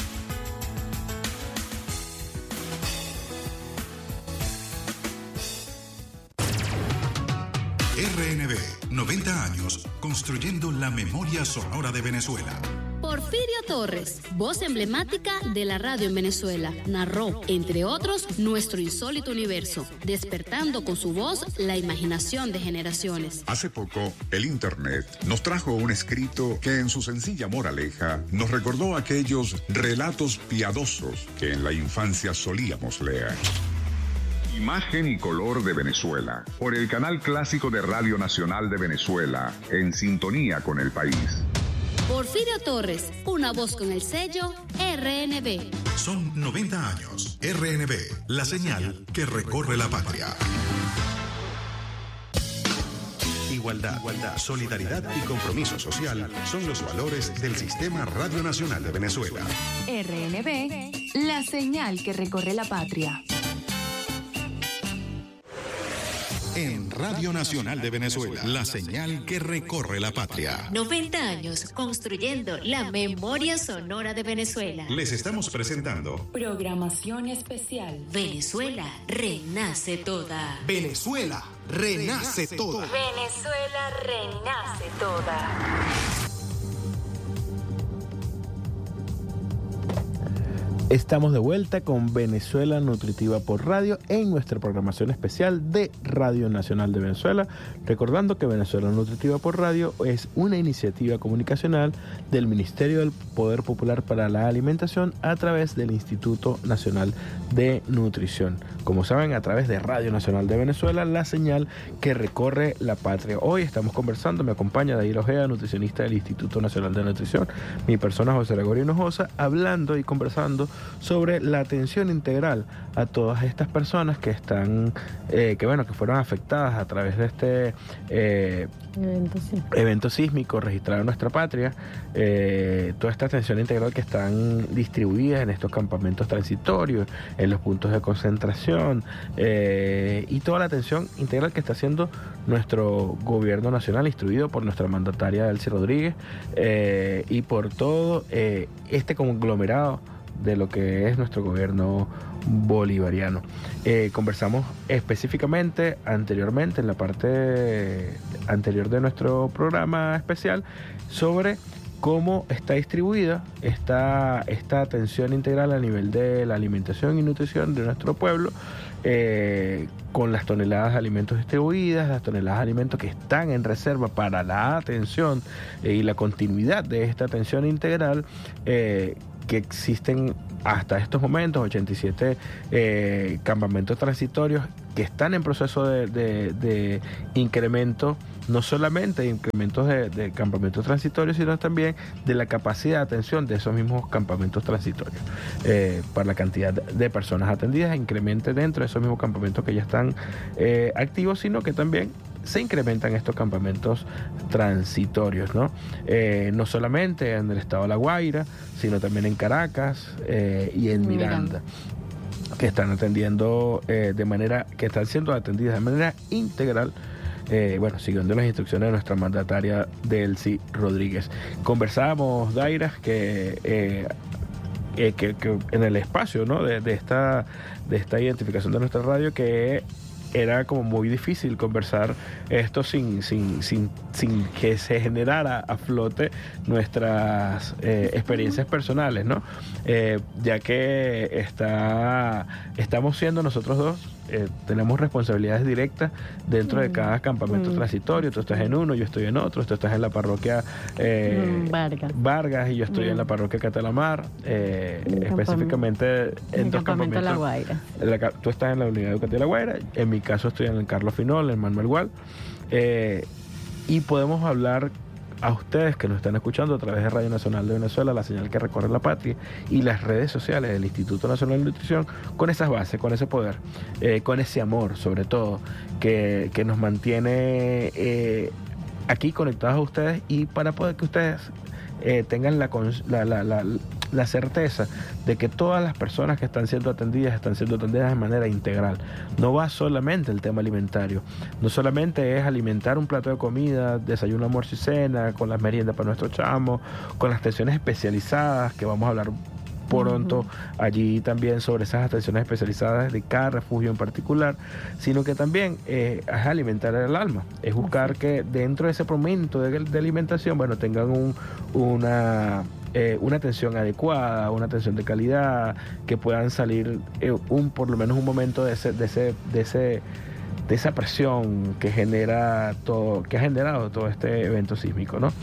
R N B, noventa años, construyendo la memoria sonora de Venezuela. Porfirio Torres, voz emblemática de la radio en Venezuela, narró, entre otros, nuestro insólito universo, despertando con su voz la imaginación de generaciones. Hace poco, el Internet nos trajo un escrito que en su sencilla moraleja nos recordó aquellos relatos piadosos que en la infancia solíamos leer. Imagen y color de Venezuela, por el canal clásico de Radio Nacional de Venezuela, en sintonía con el país. Porfirio Torres, una voz con el sello R N B. Son noventa años. R N B, la señal que recorre la patria. Igualdad, igualdad, solidaridad y compromiso social son los valores del Sistema Radio Nacional de Venezuela. R N B, la señal que recorre la patria. En Radio Nacional de Venezuela, la señal que recorre la patria. noventa años construyendo la memoria sonora de Venezuela. Les estamos presentando programación especial. Venezuela renace toda. Venezuela renace toda. Venezuela renace toda. Estamos de vuelta con Venezuela Nutritiva por Radio en nuestra programación especial de Radio Nacional de Venezuela. Recordando que Venezuela Nutritiva por Radio es una iniciativa comunicacional del Ministerio del Poder Popular para la Alimentación a través del Instituto Nacional de Nutrición. Como saben, a través de Radio Nacional de Venezuela, la señal que recorre la patria. Hoy estamos conversando, me acompaña Daira Ojeda, nutricionista del Instituto Nacional de Nutrición, mi persona José Gregorio Hinojosa, hablando y conversando sobre la atención integral a todas estas personas que están, eh, que bueno, que fueron afectadas a través de este eh, evento, sí. evento sísmico registrado en nuestra patria, eh, toda esta atención integral que están distribuidas en estos campamentos transitorios, en los puntos de concentración, eh, y toda la atención integral que está haciendo nuestro gobierno nacional, instruido por nuestra mandataria Delcy Rodríguez, eh, y por todo eh, este conglomerado de lo que es nuestro gobierno bolivariano. Eh, conversamos específicamente anteriormente, en la parte anterior de nuestro programa especial, sobre cómo está distribuida esta, esta atención integral a nivel de la alimentación y nutrición de nuestro pueblo, eh, con las toneladas de alimentos distribuidas, las toneladas de alimentos que están en reserva para la atención eh, y la continuidad de esta atención integral, eh, que existen hasta estos momentos, ochenta y siete eh, campamentos transitorios que están en proceso de, de, de incremento, no solamente de incrementos de, de campamentos transitorios, sino también de la capacidad de atención de esos mismos campamentos transitorios, eh, para la cantidad de personas atendidas, incremente dentro de esos mismos campamentos que ya están eh, activos, sino que también se incrementan estos campamentos transitorios, ¿no? Eh, no solamente en el estado de La Guaira, sino también en Caracas eh, y en Miranda, Miranda, que están atendiendo eh, de manera, que están siendo atendidas de manera integral, eh, bueno, siguiendo las instrucciones de nuestra mandataria Delcy Rodríguez. Conversábamos, Daira, que eh, eh, que, que en el espacio, ¿no?, de, de esta de esta identificación de nuestra radio, que era como muy difícil conversar esto sin, sin, sin, sin que se generara a flote nuestras eh, experiencias personales, ¿no? Eh, ya que está, estamos siendo nosotros dos, eh, tenemos responsabilidades directas dentro de cada campamento mm. transitorio. Tú estás en uno, yo estoy en otro, tú estás en la parroquia eh, mm, Vargas. Vargas y yo estoy mm. en la parroquia Catalamar, eh, específicamente en, en dos campamentos. La Guaira. La, tú estás en la unidad educativa de La Guaira, en mi caso estoy en el Carlos Finol, en Manuel Gual, eh, y podemos hablar a ustedes que nos están escuchando a través de Radio Nacional de Venezuela, la señal que recorre la patria, y las redes sociales del Instituto Nacional de Nutrición, con esas bases, con ese poder, eh, con ese amor sobre todo, que, que nos mantiene eh, aquí conectados a ustedes, y para poder que ustedes eh, tengan la, la, la, la, la certeza de que todas las personas que están siendo atendidas están siendo atendidas de manera integral. No va solamente el tema alimentario, no solamente es alimentar un plato de comida, desayuno, almuerzo y cena, con las meriendas para nuestros chamos, con las atenciones especializadas, que vamos a hablar pronto uh-huh. allí también sobre esas atenciones especializadas de cada refugio en particular, sino que también eh, es alimentar el alma, es buscar uh-huh. que dentro de ese momento de, de alimentación, bueno, tengan un, una... Eh, una atención adecuada, una atención de calidad, que puedan salir eh, un por lo menos un momento de ese, de ese, de ese, de esa presión que genera todo, que ha generado todo este evento sísmico, ¿no?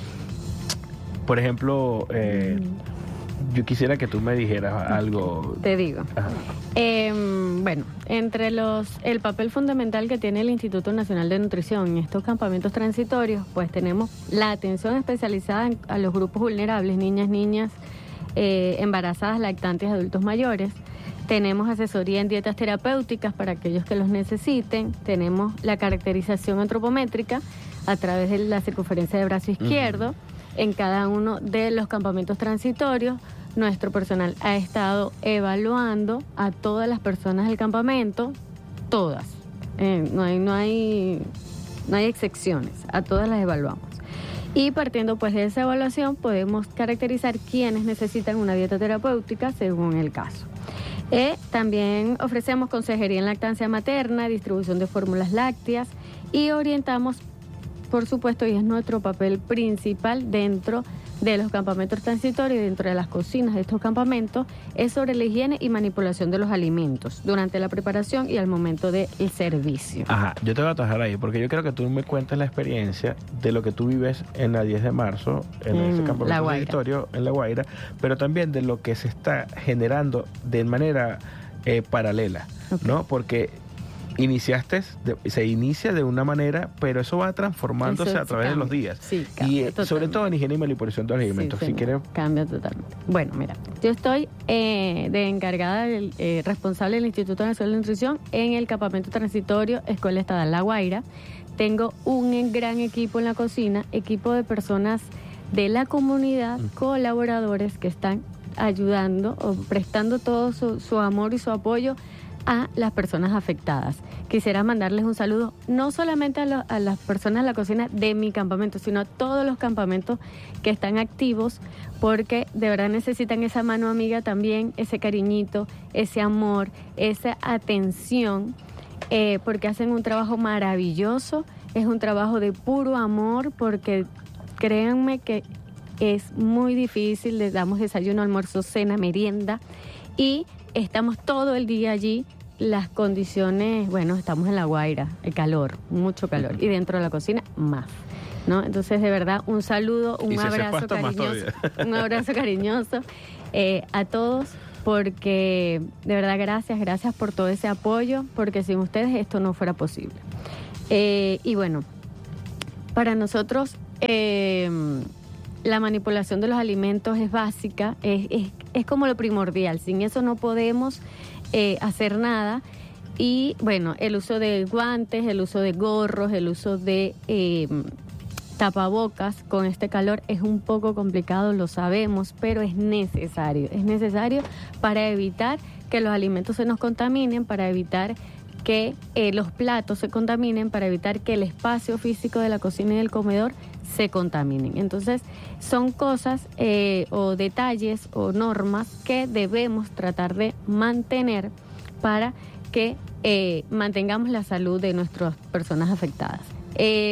Por ejemplo, eh, mm. yo quisiera que tú me dijeras algo. Te digo. Eh, bueno, entre los el papel fundamental que tiene el Instituto Nacional de Nutrición en estos campamentos transitorios, pues tenemos la atención especializada en, a los grupos vulnerables, niñas, niñas, eh, embarazadas, lactantes, adultos mayores. Tenemos asesoría en dietas terapéuticas para aquellos que los necesiten. Tenemos la caracterización antropométrica a través de la circunferencia de brazo izquierdo. Uh-huh. En cada uno de los campamentos transitorios, nuestro personal ha estado evaluando a todas las personas del campamento, todas. Eh, no hay, no hay, no hay excepciones, a todas las evaluamos. Y partiendo pues de esa evaluación, podemos caracterizar quiénes necesitan una dieta terapéutica según el caso. Eh, también ofrecemos consejería en lactancia materna, distribución de fórmulas lácteas, y orientamos, por supuesto, y es nuestro papel principal dentro de los campamentos transitorios y dentro de las cocinas de estos campamentos, es sobre la higiene y manipulación de los alimentos durante la preparación y al momento del servicio. Ajá, yo te voy a atajar ahí porque yo quiero que tú me cuentes la experiencia de lo que tú vives en la diez de marzo, en mm, ese campamento transitorio en La Guaira, pero también de lo que se está generando de manera eh, paralela, okay. ¿no? Porque iniciaste, de, se inicia de una manera, pero eso va transformándose Eso a través cambia. de los días. Sí, y cambia eh, sobre todo en higiene y manipulación de los alimentos. Sí, si señor. quieres, Cambia totalmente. Bueno, mira, yo estoy eh, de encargada, del, eh, responsable del Instituto Nacional de Nutrición en el campamento transitorio Escuela Estatal La Guaira. Tengo un gran equipo en la cocina, equipo de personas de la comunidad, mm. colaboradores que están ayudando o prestando todo su, su amor y su apoyo a las personas afectadas. Quisiera mandarles un saludo no solamente a, lo, a las personas de la cocina de mi campamento, sino a todos los campamentos que están activos, porque de verdad necesitan esa mano amiga también, ese cariñito, ese amor, esa atención, eh, porque hacen un trabajo maravilloso, es un trabajo de puro amor, porque créanme que es muy difícil, les damos desayuno, almuerzo, cena, merienda, y estamos todo el día allí. Las condiciones, bueno, estamos en La Guaira, el calor, mucho calor, y dentro de la cocina más, ¿no? Entonces, de verdad, un saludo, un si abrazo cariñoso, un abrazo cariñoso eh, a todos, porque de verdad gracias, gracias por todo ese apoyo, porque sin ustedes esto no fuera posible. Eh, y bueno, para nosotros eh, la manipulación de los alimentos es básica, es, es, es como lo primordial, sin eso no podemos eh, hacer nada. Y bueno, el uso de guantes, el uso de gorros, el uso de eh, tapabocas con este calor es un poco complicado, lo sabemos, pero es necesario, es necesario para evitar que los alimentos se nos contaminen, para evitar que eh, los platos se contaminen, para evitar que el espacio físico de la cocina y del comedor se contaminen. Entonces, son cosas eh, o detalles o normas que debemos tratar de mantener para que eh, mantengamos la salud de nuestras personas afectadas. Eh,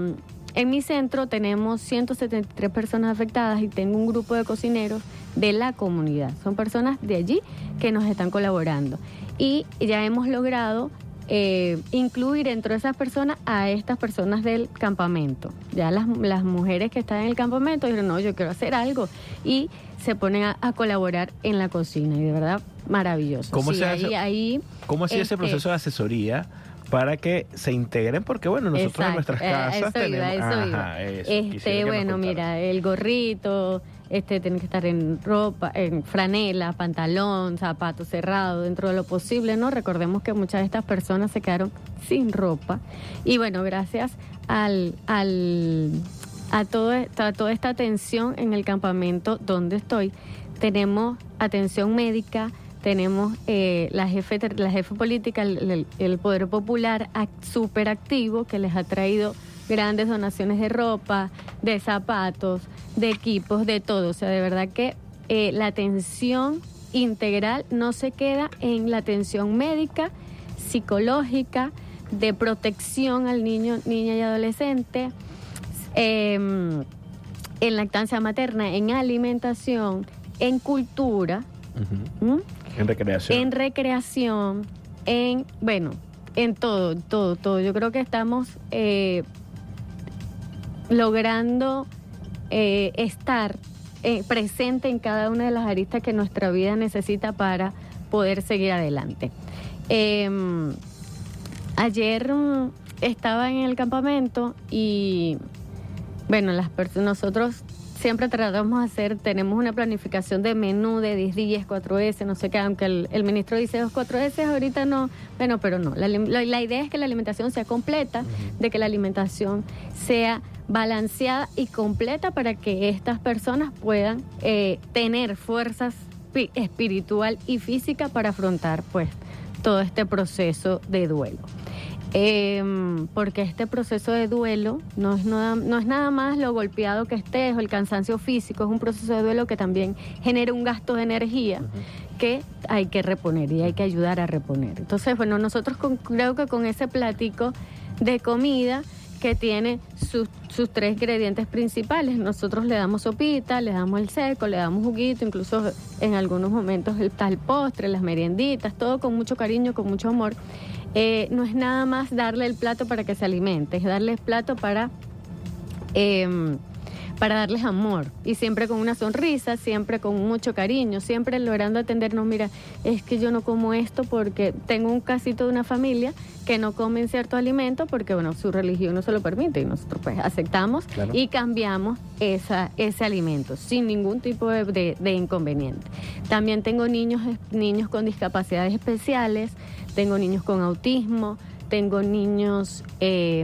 en mi centro tenemos ciento setenta y tres personas afectadas y tengo un grupo de cocineros de la comunidad. Son personas de allí que nos están colaborando. Y ya hemos logrado Eh, incluir dentro de esas personas a estas personas del campamento. Ya las, las mujeres que están en el campamento dijeron, no, yo quiero hacer algo, y se ponen a, a colaborar en la cocina, y de verdad maravilloso. ¿Cómo sí, se ahí, hace, ahí, ¿cómo ha sido este, ese proceso de asesoría para que se integren? Porque bueno, nosotros exacto, en nuestras casas eso tenemos... iba, eso iba. Ajá, eso, este, bueno, mira, el gorrito, este tiene que estar en ropa, en franela, pantalón, zapatos cerrados, dentro de lo posible, ¿no? Recordemos que muchas de estas personas se quedaron sin ropa. Y bueno, gracias al, al a, todo, a toda esta atención en el campamento donde estoy, tenemos atención médica, tenemos eh, la jefe la jefe política, el, el Poder Popular súper activo, que les ha traído grandes donaciones de ropa, de zapatos, de equipos, de todo. O sea, de verdad que eh, la atención integral no se queda en la atención médica, psicológica, de protección al niño, niña y adolescente, eh, en lactancia materna, en alimentación, en cultura, uh-huh. ¿Mm? en recreación, en recreación, en, bueno, en todo, todo, todo. Yo creo que estamos eh, logrando eh, estar eh, presente en cada una de las aristas que nuestra vida necesita para poder seguir adelante. Eh, ayer um, estaba en el campamento y, bueno, las personas, nosotros siempre tratamos de hacer, tenemos una planificación de menú de diez días, cuatro ese, no sé qué, aunque el, el ministro dice dos, cuatro ese, ahorita no, bueno, pero no, la, la, la idea es que la alimentación sea completa, uh-huh. de que la alimentación sea balanceada y completa para que estas personas puedan eh, tener fuerzas pi- espiritual y física para afrontar, pues, todo este proceso de duelo. Eh, porque este proceso de duelo no es, nada, no es nada más lo golpeado que estés o el cansancio físico, es un proceso de duelo que también genera un gasto de energía uh-huh. que hay que reponer y hay que ayudar a reponer. Entonces, bueno, nosotros con, creo que con ese platico de comida que tiene sus, sus tres ingredientes principales, nosotros le damos sopita, le damos el seco, le damos juguito, incluso en algunos momentos está el postre, las merienditas, todo con mucho cariño, con mucho amor. Eh, no es nada más darle el plato para que se alimente, es darle el plato para, eh, para darles amor, y siempre con una sonrisa, siempre con mucho cariño, siempre logrando atendernos. Mira, es que yo no como esto porque tengo un casito de una familia que no comen cierto alimento porque, bueno, su religión no se lo permite, y nosotros pues aceptamos, claro, y cambiamos esa, ese alimento sin ningún tipo de, de, de inconveniente. También tengo niños, niños con discapacidades especiales, tengo niños con autismo, tengo niños eh,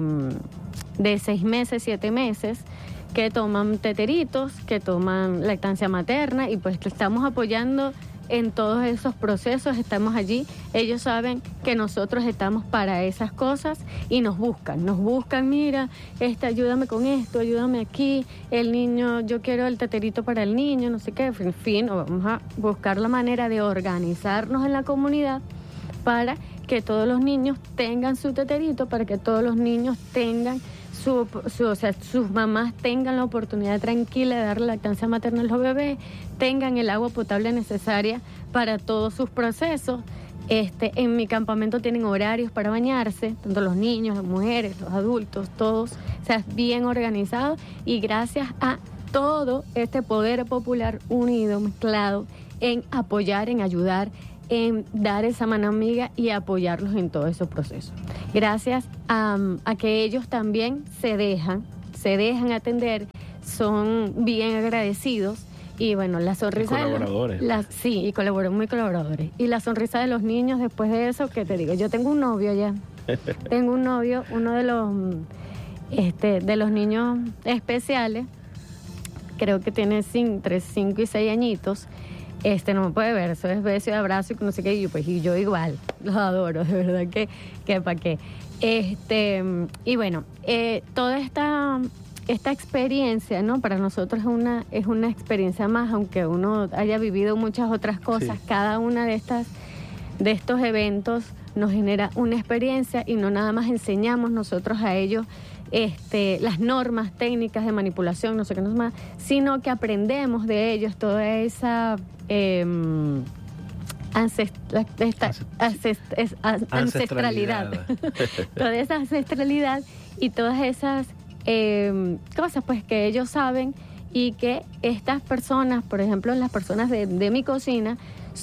de seis meses, siete meses, que toman teteritos, que toman lactancia materna, y pues estamos apoyando en todos esos procesos, estamos allí. Ellos saben que nosotros estamos para esas cosas y nos buscan, nos buscan, mira, este, ayúdame con esto, ayúdame aquí, el niño, yo quiero el teterito para el niño, no sé qué, en fin, vamos a buscar la manera de organizarnos en la comunidad para que todos los niños tengan su teterito, para que todos los niños tengan Su, su, o sea, sus mamás tengan la oportunidad tranquila de dar lactancia materna a los bebés, tengan el agua potable necesaria para todos sus procesos. Este, en mi campamento tienen horarios para bañarse, tanto los niños, las mujeres, los adultos, todos, o sea, bien organizados, y gracias a todo este poder popular unido, mezclado, en apoyar, en ayudar, en dar esa mano amiga y apoyarlos en todos esos procesos. Gracias a, a que ellos también se dejan, se dejan atender, son bien agradecidos, y bueno, la sonrisa... Y colaboradores. De los, la, sí, y colaboradores, muy colaboradores. Y la sonrisa de los niños después de eso, ¿qué te digo? Yo tengo un novio ya. Tengo un novio, uno de los, este, de los niños especiales, creo que tiene cinco, entre cinco y seis añitos. Este no me puede ver, eso es beso y abrazo y no sé qué, y yo, pues, y yo igual, los adoro, de verdad que, que para qué. Este, y bueno, eh, toda esta, esta experiencia, ¿no? Para nosotros es una, es una experiencia más, aunque uno haya vivido muchas otras cosas, sí. Cada una de estas, de estos eventos nos genera una experiencia, y no nada más enseñamos nosotros a ellos Este, las normas técnicas de manipulación, no sé qué no es más, sino que aprendemos de ellos toda esa eh, ancest esta, ancest es, an ancestralidad, toda esa ancestralidad y todas esas eh, cosas pues que ellos saben, y que estas personas, por ejemplo, las personas de, de mi cocina,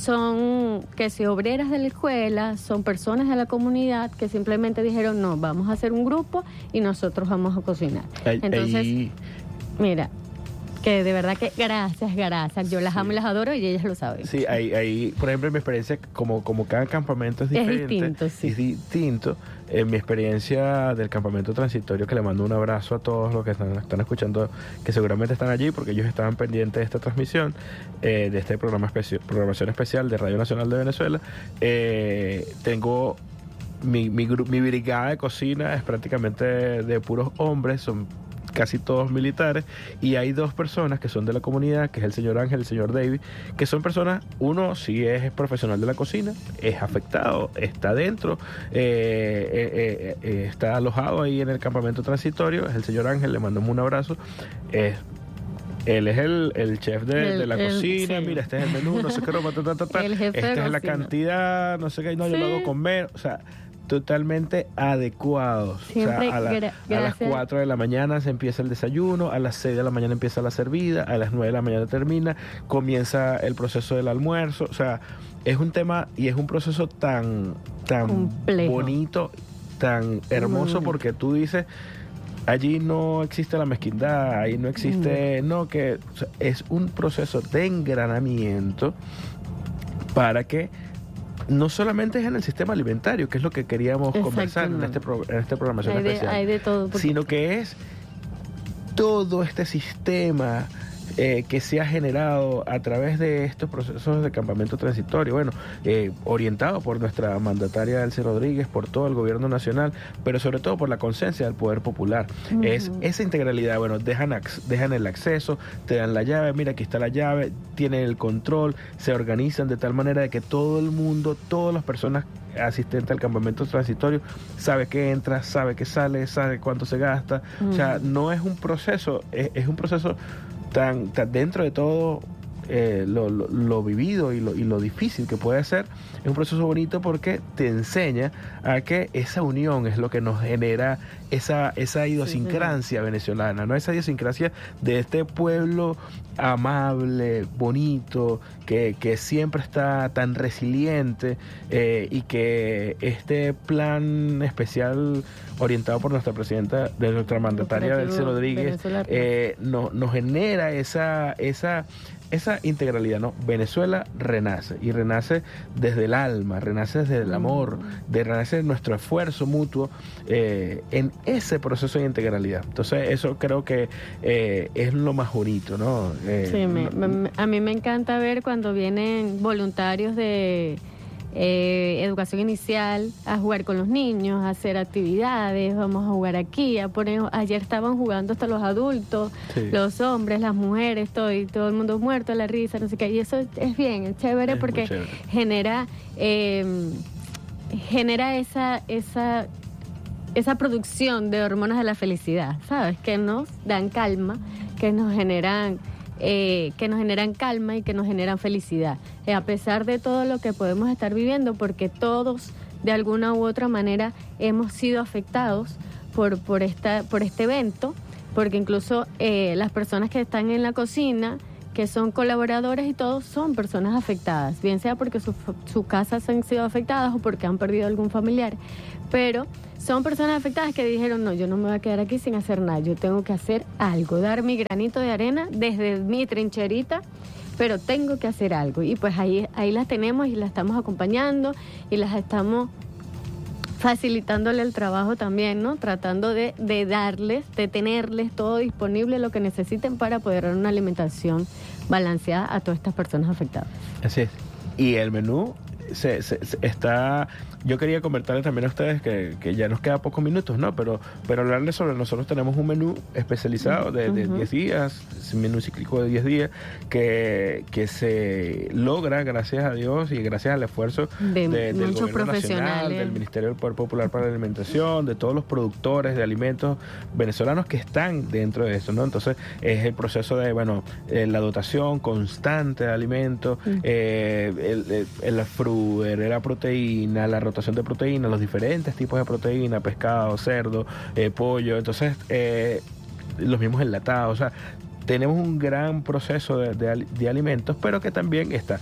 son que si obreras de la escuela, son personas de la comunidad que simplemente dijeron, no, vamos a hacer un grupo y nosotros vamos a cocinar. Ay, Entonces, ay. mira, que de verdad que gracias, gracias. Yo las sí. amo y las adoro, y ellas lo saben. Sí, ahí, ahí por ejemplo, en mi experiencia, como, como cada campamento es diferente, es distinto, sí. es distinto. En mi experiencia del campamento transitorio, que le mando un abrazo a todos los que están, están escuchando, que seguramente están allí porque ellos estaban pendientes de esta transmisión, eh, de este programa especi programación especial de Radio Nacional de Venezuela. Eh, tengo mi, mi, mi brigada de cocina, es prácticamente de, de puros hombres, son casi todos militares, y hay dos personas que son de la comunidad, que es el señor Ángel y el señor David, que son personas, uno sí es profesional de la cocina, es afectado, está dentro, eh, eh, eh, está alojado ahí en el campamento transitorio, es el señor Ángel, le mandamos un abrazo. eh, Él es el, el chef de, el, de la el, cocina, sí. Mira, este es el menú, no sé qué, ta, ta, ta, ta. Esta es la cantidad, no sé qué, no, sí. Yo lo hago comer, o sea, totalmente adecuados. Siempre, o sea, a, la, a las cuatro de la mañana se empieza el desayuno, a las seis de la mañana empieza la servida, a las nueve de la mañana termina, comienza el proceso del almuerzo. O sea, es un tema y es un proceso tan, tan complejo, bonito, tan hermoso, porque tú dices, allí no existe la mezquindad, ahí no existe, no, que o sea, es un proceso de engranamiento para que no solamente es en el sistema alimentario, que es lo que queríamos conversar en este, pro, en este programación hay de, especial, hay de todo, sino que es todo este sistema eh, que se ha generado a través de estos procesos de campamento transitorio, bueno, eh, orientado por nuestra mandataria Delcy Rodríguez, por todo el gobierno nacional, pero sobre todo por la conciencia del poder popular. Uh-huh. Es esa integralidad, bueno, dejan, dejan el acceso, te dan la llave, mira, aquí está la llave, tienen el control, se organizan de tal manera de que todo el mundo, todas las personas asistentes al campamento transitorio sabe que entra, sabe que sale, sabe cuánto se gasta. Uh-huh. O sea, no es un proceso, es, es un proceso tan, tan dentro de todo eh, lo, lo, lo vivido y lo, y lo difícil que puede ser, es un proceso bonito porque te enseña a que esa unión es lo que nos genera esa, esa idiosincrasia sí, venezolana, ¿no? Esa idiosincrasia de este pueblo amable, bonito, que, que siempre está tan resiliente, eh, y que este plan especial orientado por nuestra presidenta, de nuestra mandataria Delcy Rodríguez, eh, no, nos genera esa, esa, esa integralidad, ¿no? Venezuela renace, y renace desde el alma, renace desde el amor, de renace nuestro esfuerzo mutuo eh, en ese proceso de integralidad. Entonces eso creo que eh, es lo más bonito, ¿no? Eh, sí, me, me, a mí me encanta ver cuando vienen voluntarios de eh, educación inicial a jugar con los niños, a hacer actividades, vamos a jugar aquí, a poner, ayer estaban jugando hasta los adultos, sí, los hombres, las mujeres, todo, y todo el mundo muerto, la risa, no sé qué, y eso es bien, es chévere, es porque chévere. genera eh, genera esa esa esa producción de hormonas de la felicidad, ¿sabes? Que nos dan calma, que nos generan eh, que nos generan calma y que nos generan felicidad, eh, a pesar de todo lo que podemos estar viviendo, porque todos de alguna u otra manera hemos sido afectados por por esta por este evento, porque incluso eh, las personas que están en la cocina, que son colaboradores y todos, son personas afectadas, bien sea porque sus su casas han sido afectadas o porque han perdido algún familiar, pero son personas afectadas que dijeron, no, yo no me voy a quedar aquí sin hacer nada, yo tengo que hacer algo, dar mi granito de arena desde mi trincherita, pero tengo que hacer algo, y pues ahí, ahí las tenemos y las estamos acompañando y las estamos facilitándole el trabajo también, ¿no? Tratando de, de darles, de tenerles todo disponible, lo que necesiten para poder dar una alimentación balanceada a todas estas personas afectadas. Así es. Y el menú se, se, se está... Yo quería comentarles también a ustedes que, que ya nos queda pocos minutos, ¿no? Pero, pero hablarles sobre, nosotros tenemos un menú especializado de, de uh-huh. diez días, un menú cíclico de diez días, que, que se logra, gracias a Dios y gracias al esfuerzo de, de, del Gobierno Nacional, del Ministerio del Poder Popular para la Alimentación, de todos los productores de alimentos venezolanos que están dentro de eso, ¿no? Entonces, es el proceso de, bueno, eh, la dotación constante de alimentos, uh-huh. eh, el, el, el fruder, la proteína, la rotación de proteínas, los diferentes tipos de proteína, pescado, cerdo, eh, pollo, entonces eh, los mismos enlatados, o sea, tenemos un gran proceso de, de, de alimentos, pero que también está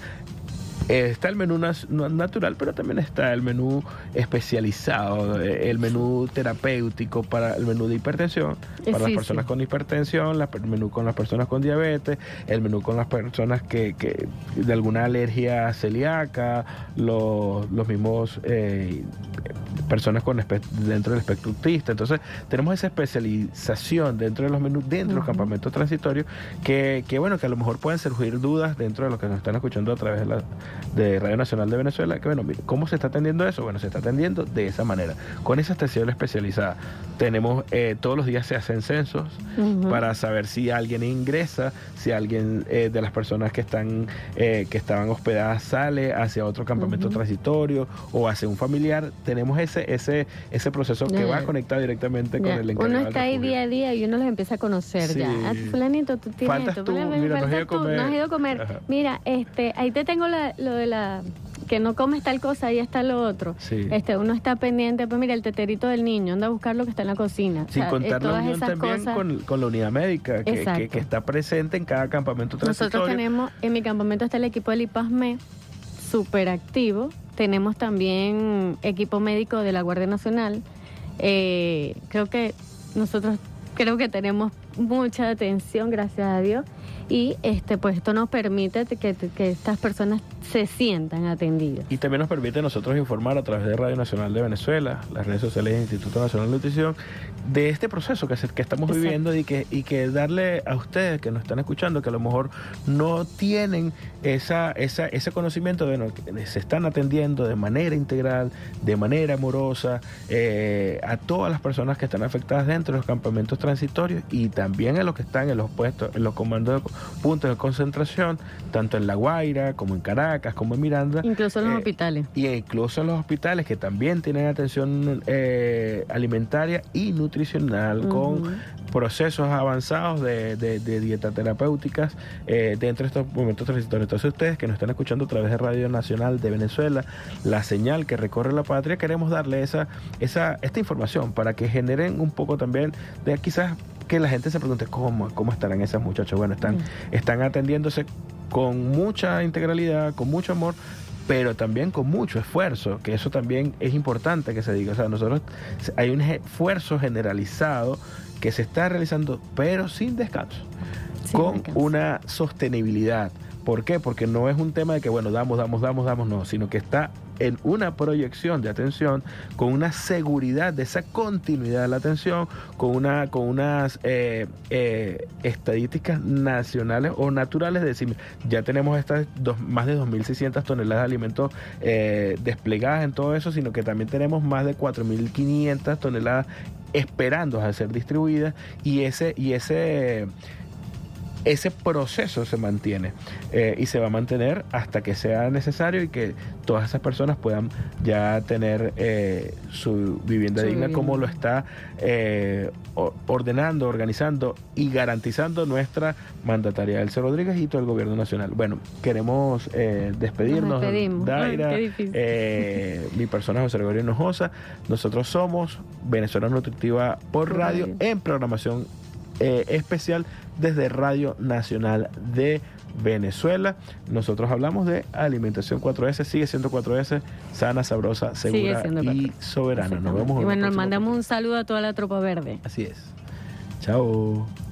Eh, está el menú natural, pero también está el menú especializado, el menú terapéutico para el menú de hipertensión, para sí, las personas sí. con hipertensión, la, el menú con las personas con diabetes, el menú con las personas que, que de alguna alergia celíaca, los, los mismos eh, personas con dentro del espectro autista. Entonces tenemos esa especialización dentro de los menús, dentro uh-huh. de los campamentos transitorios, que, que bueno, que a lo mejor pueden surgir dudas dentro de los que nos están escuchando a través de la de Radio Nacional de Venezuela, que bueno, mire, ¿cómo se está atendiendo eso? Bueno, se está atendiendo de esa manera, con esa atención especializada. Tenemos, eh, todos los días se hacen censos uh-huh. para saber si alguien ingresa, si alguien eh, de las personas que están eh, que estaban hospedadas sale hacia otro campamento uh-huh. transitorio o hacia un familiar. Tenemos ese ese ese proceso que uh-huh. va conectado directamente yeah. con el encargado. Uno está ahí día a día y uno los empieza a conocer sí. ya. Ah, fulanito, tú tienes faltas esto. tú, Fulanito, mira, faltas no has ido a comer. Tú, no has ido a comer. Ajá. Mira, este, ahí te tengo la, lo de la que no comes tal cosa, ahí está lo otro. Sí. Este, uno está pendiente, pues mira, el teterito del niño, anda a buscar lo que está en la cocina. Sin o sea, contar eh, la unión también cosas... con, con la unidad médica, que, que, que está presente en cada campamento transitorio. Nosotros tenemos, en mi campamento está el equipo del I P A S M E, súper activo. Tenemos también equipo médico de la Guardia Nacional. Eh, creo que nosotros, creo que tenemos mucha atención, gracias a Dios. Y este pues esto nos permite que, que estas personas se sientan atendidas. Y también nos permite a nosotros informar a través de Radio Nacional de Venezuela, las redes sociales del Instituto Nacional de Nutrición, de este proceso que, se, que estamos Exacto. viviendo y que, y que darle a ustedes que nos están escuchando, que a lo mejor no tienen esa, esa, ese conocimiento de bueno, que se están atendiendo de manera integral, de manera amorosa, eh, a todas las personas que están afectadas dentro de los campamentos transitorios y también a los que están en los puestos, en los comandos de puntos de concentración, tanto en La Guaira como en Caracas, Caracas como en Miranda. Incluso en los eh, hospitales. Y incluso en los hospitales que también tienen atención eh, alimentaria y nutricional uh-huh. con procesos avanzados de, de, de dieta terapéuticas eh, dentro de estos momentos transitorios. Entonces ustedes que nos están escuchando a través de Radio Nacional de Venezuela, la señal que recorre la patria, queremos darle esa, esa, esta información para que generen un poco también de quizás que la gente se pregunte cómo, cómo estarán esas muchachas. Bueno, están, uh-huh. están atendiéndose con mucha integralidad, con mucho amor, pero también con mucho esfuerzo, que eso también es importante que se diga. O sea, nosotros hay un esfuerzo generalizado que se está realizando, pero sin descanso, sin con descanso. Una sostenibilidad. ¿Por qué? Porque no es un tema de que, bueno, damos, damos, damos, damos, no, sino que está en una proyección de atención, con una seguridad de esa continuidad de la atención, con una con unas eh, eh, estadísticas nacionales o naturales, de decir, ya tenemos estas dos, más de dos mil seiscientas toneladas de alimentos eh, desplegadas en todo eso, sino que también tenemos más de cuatro mil quinientas toneladas esperando a ser distribuidas, y ese y ese ese proceso se mantiene eh, y se va a mantener hasta que sea necesario y que todas esas personas puedan ya tener eh, su vivienda su digna vivienda. Como lo está eh, ordenando, organizando y garantizando nuestra mandataria Delcy Rodríguez y todo el gobierno nacional. Bueno, queremos eh, despedirnos. Daira, Ay, eh, mi persona José Gregorio Hinojosa. Nosotros somos Venezuela Nutritiva por Radio, radio. en programación eh, especial desde Radio Nacional de Venezuela. Nosotros hablamos de alimentación cuatro ese, sigue siendo cuatro ese, sana, sabrosa, segura y soberana. Nos vemos. Y bueno, mandamos un saludo a toda la tropa verde. Así es. Chao.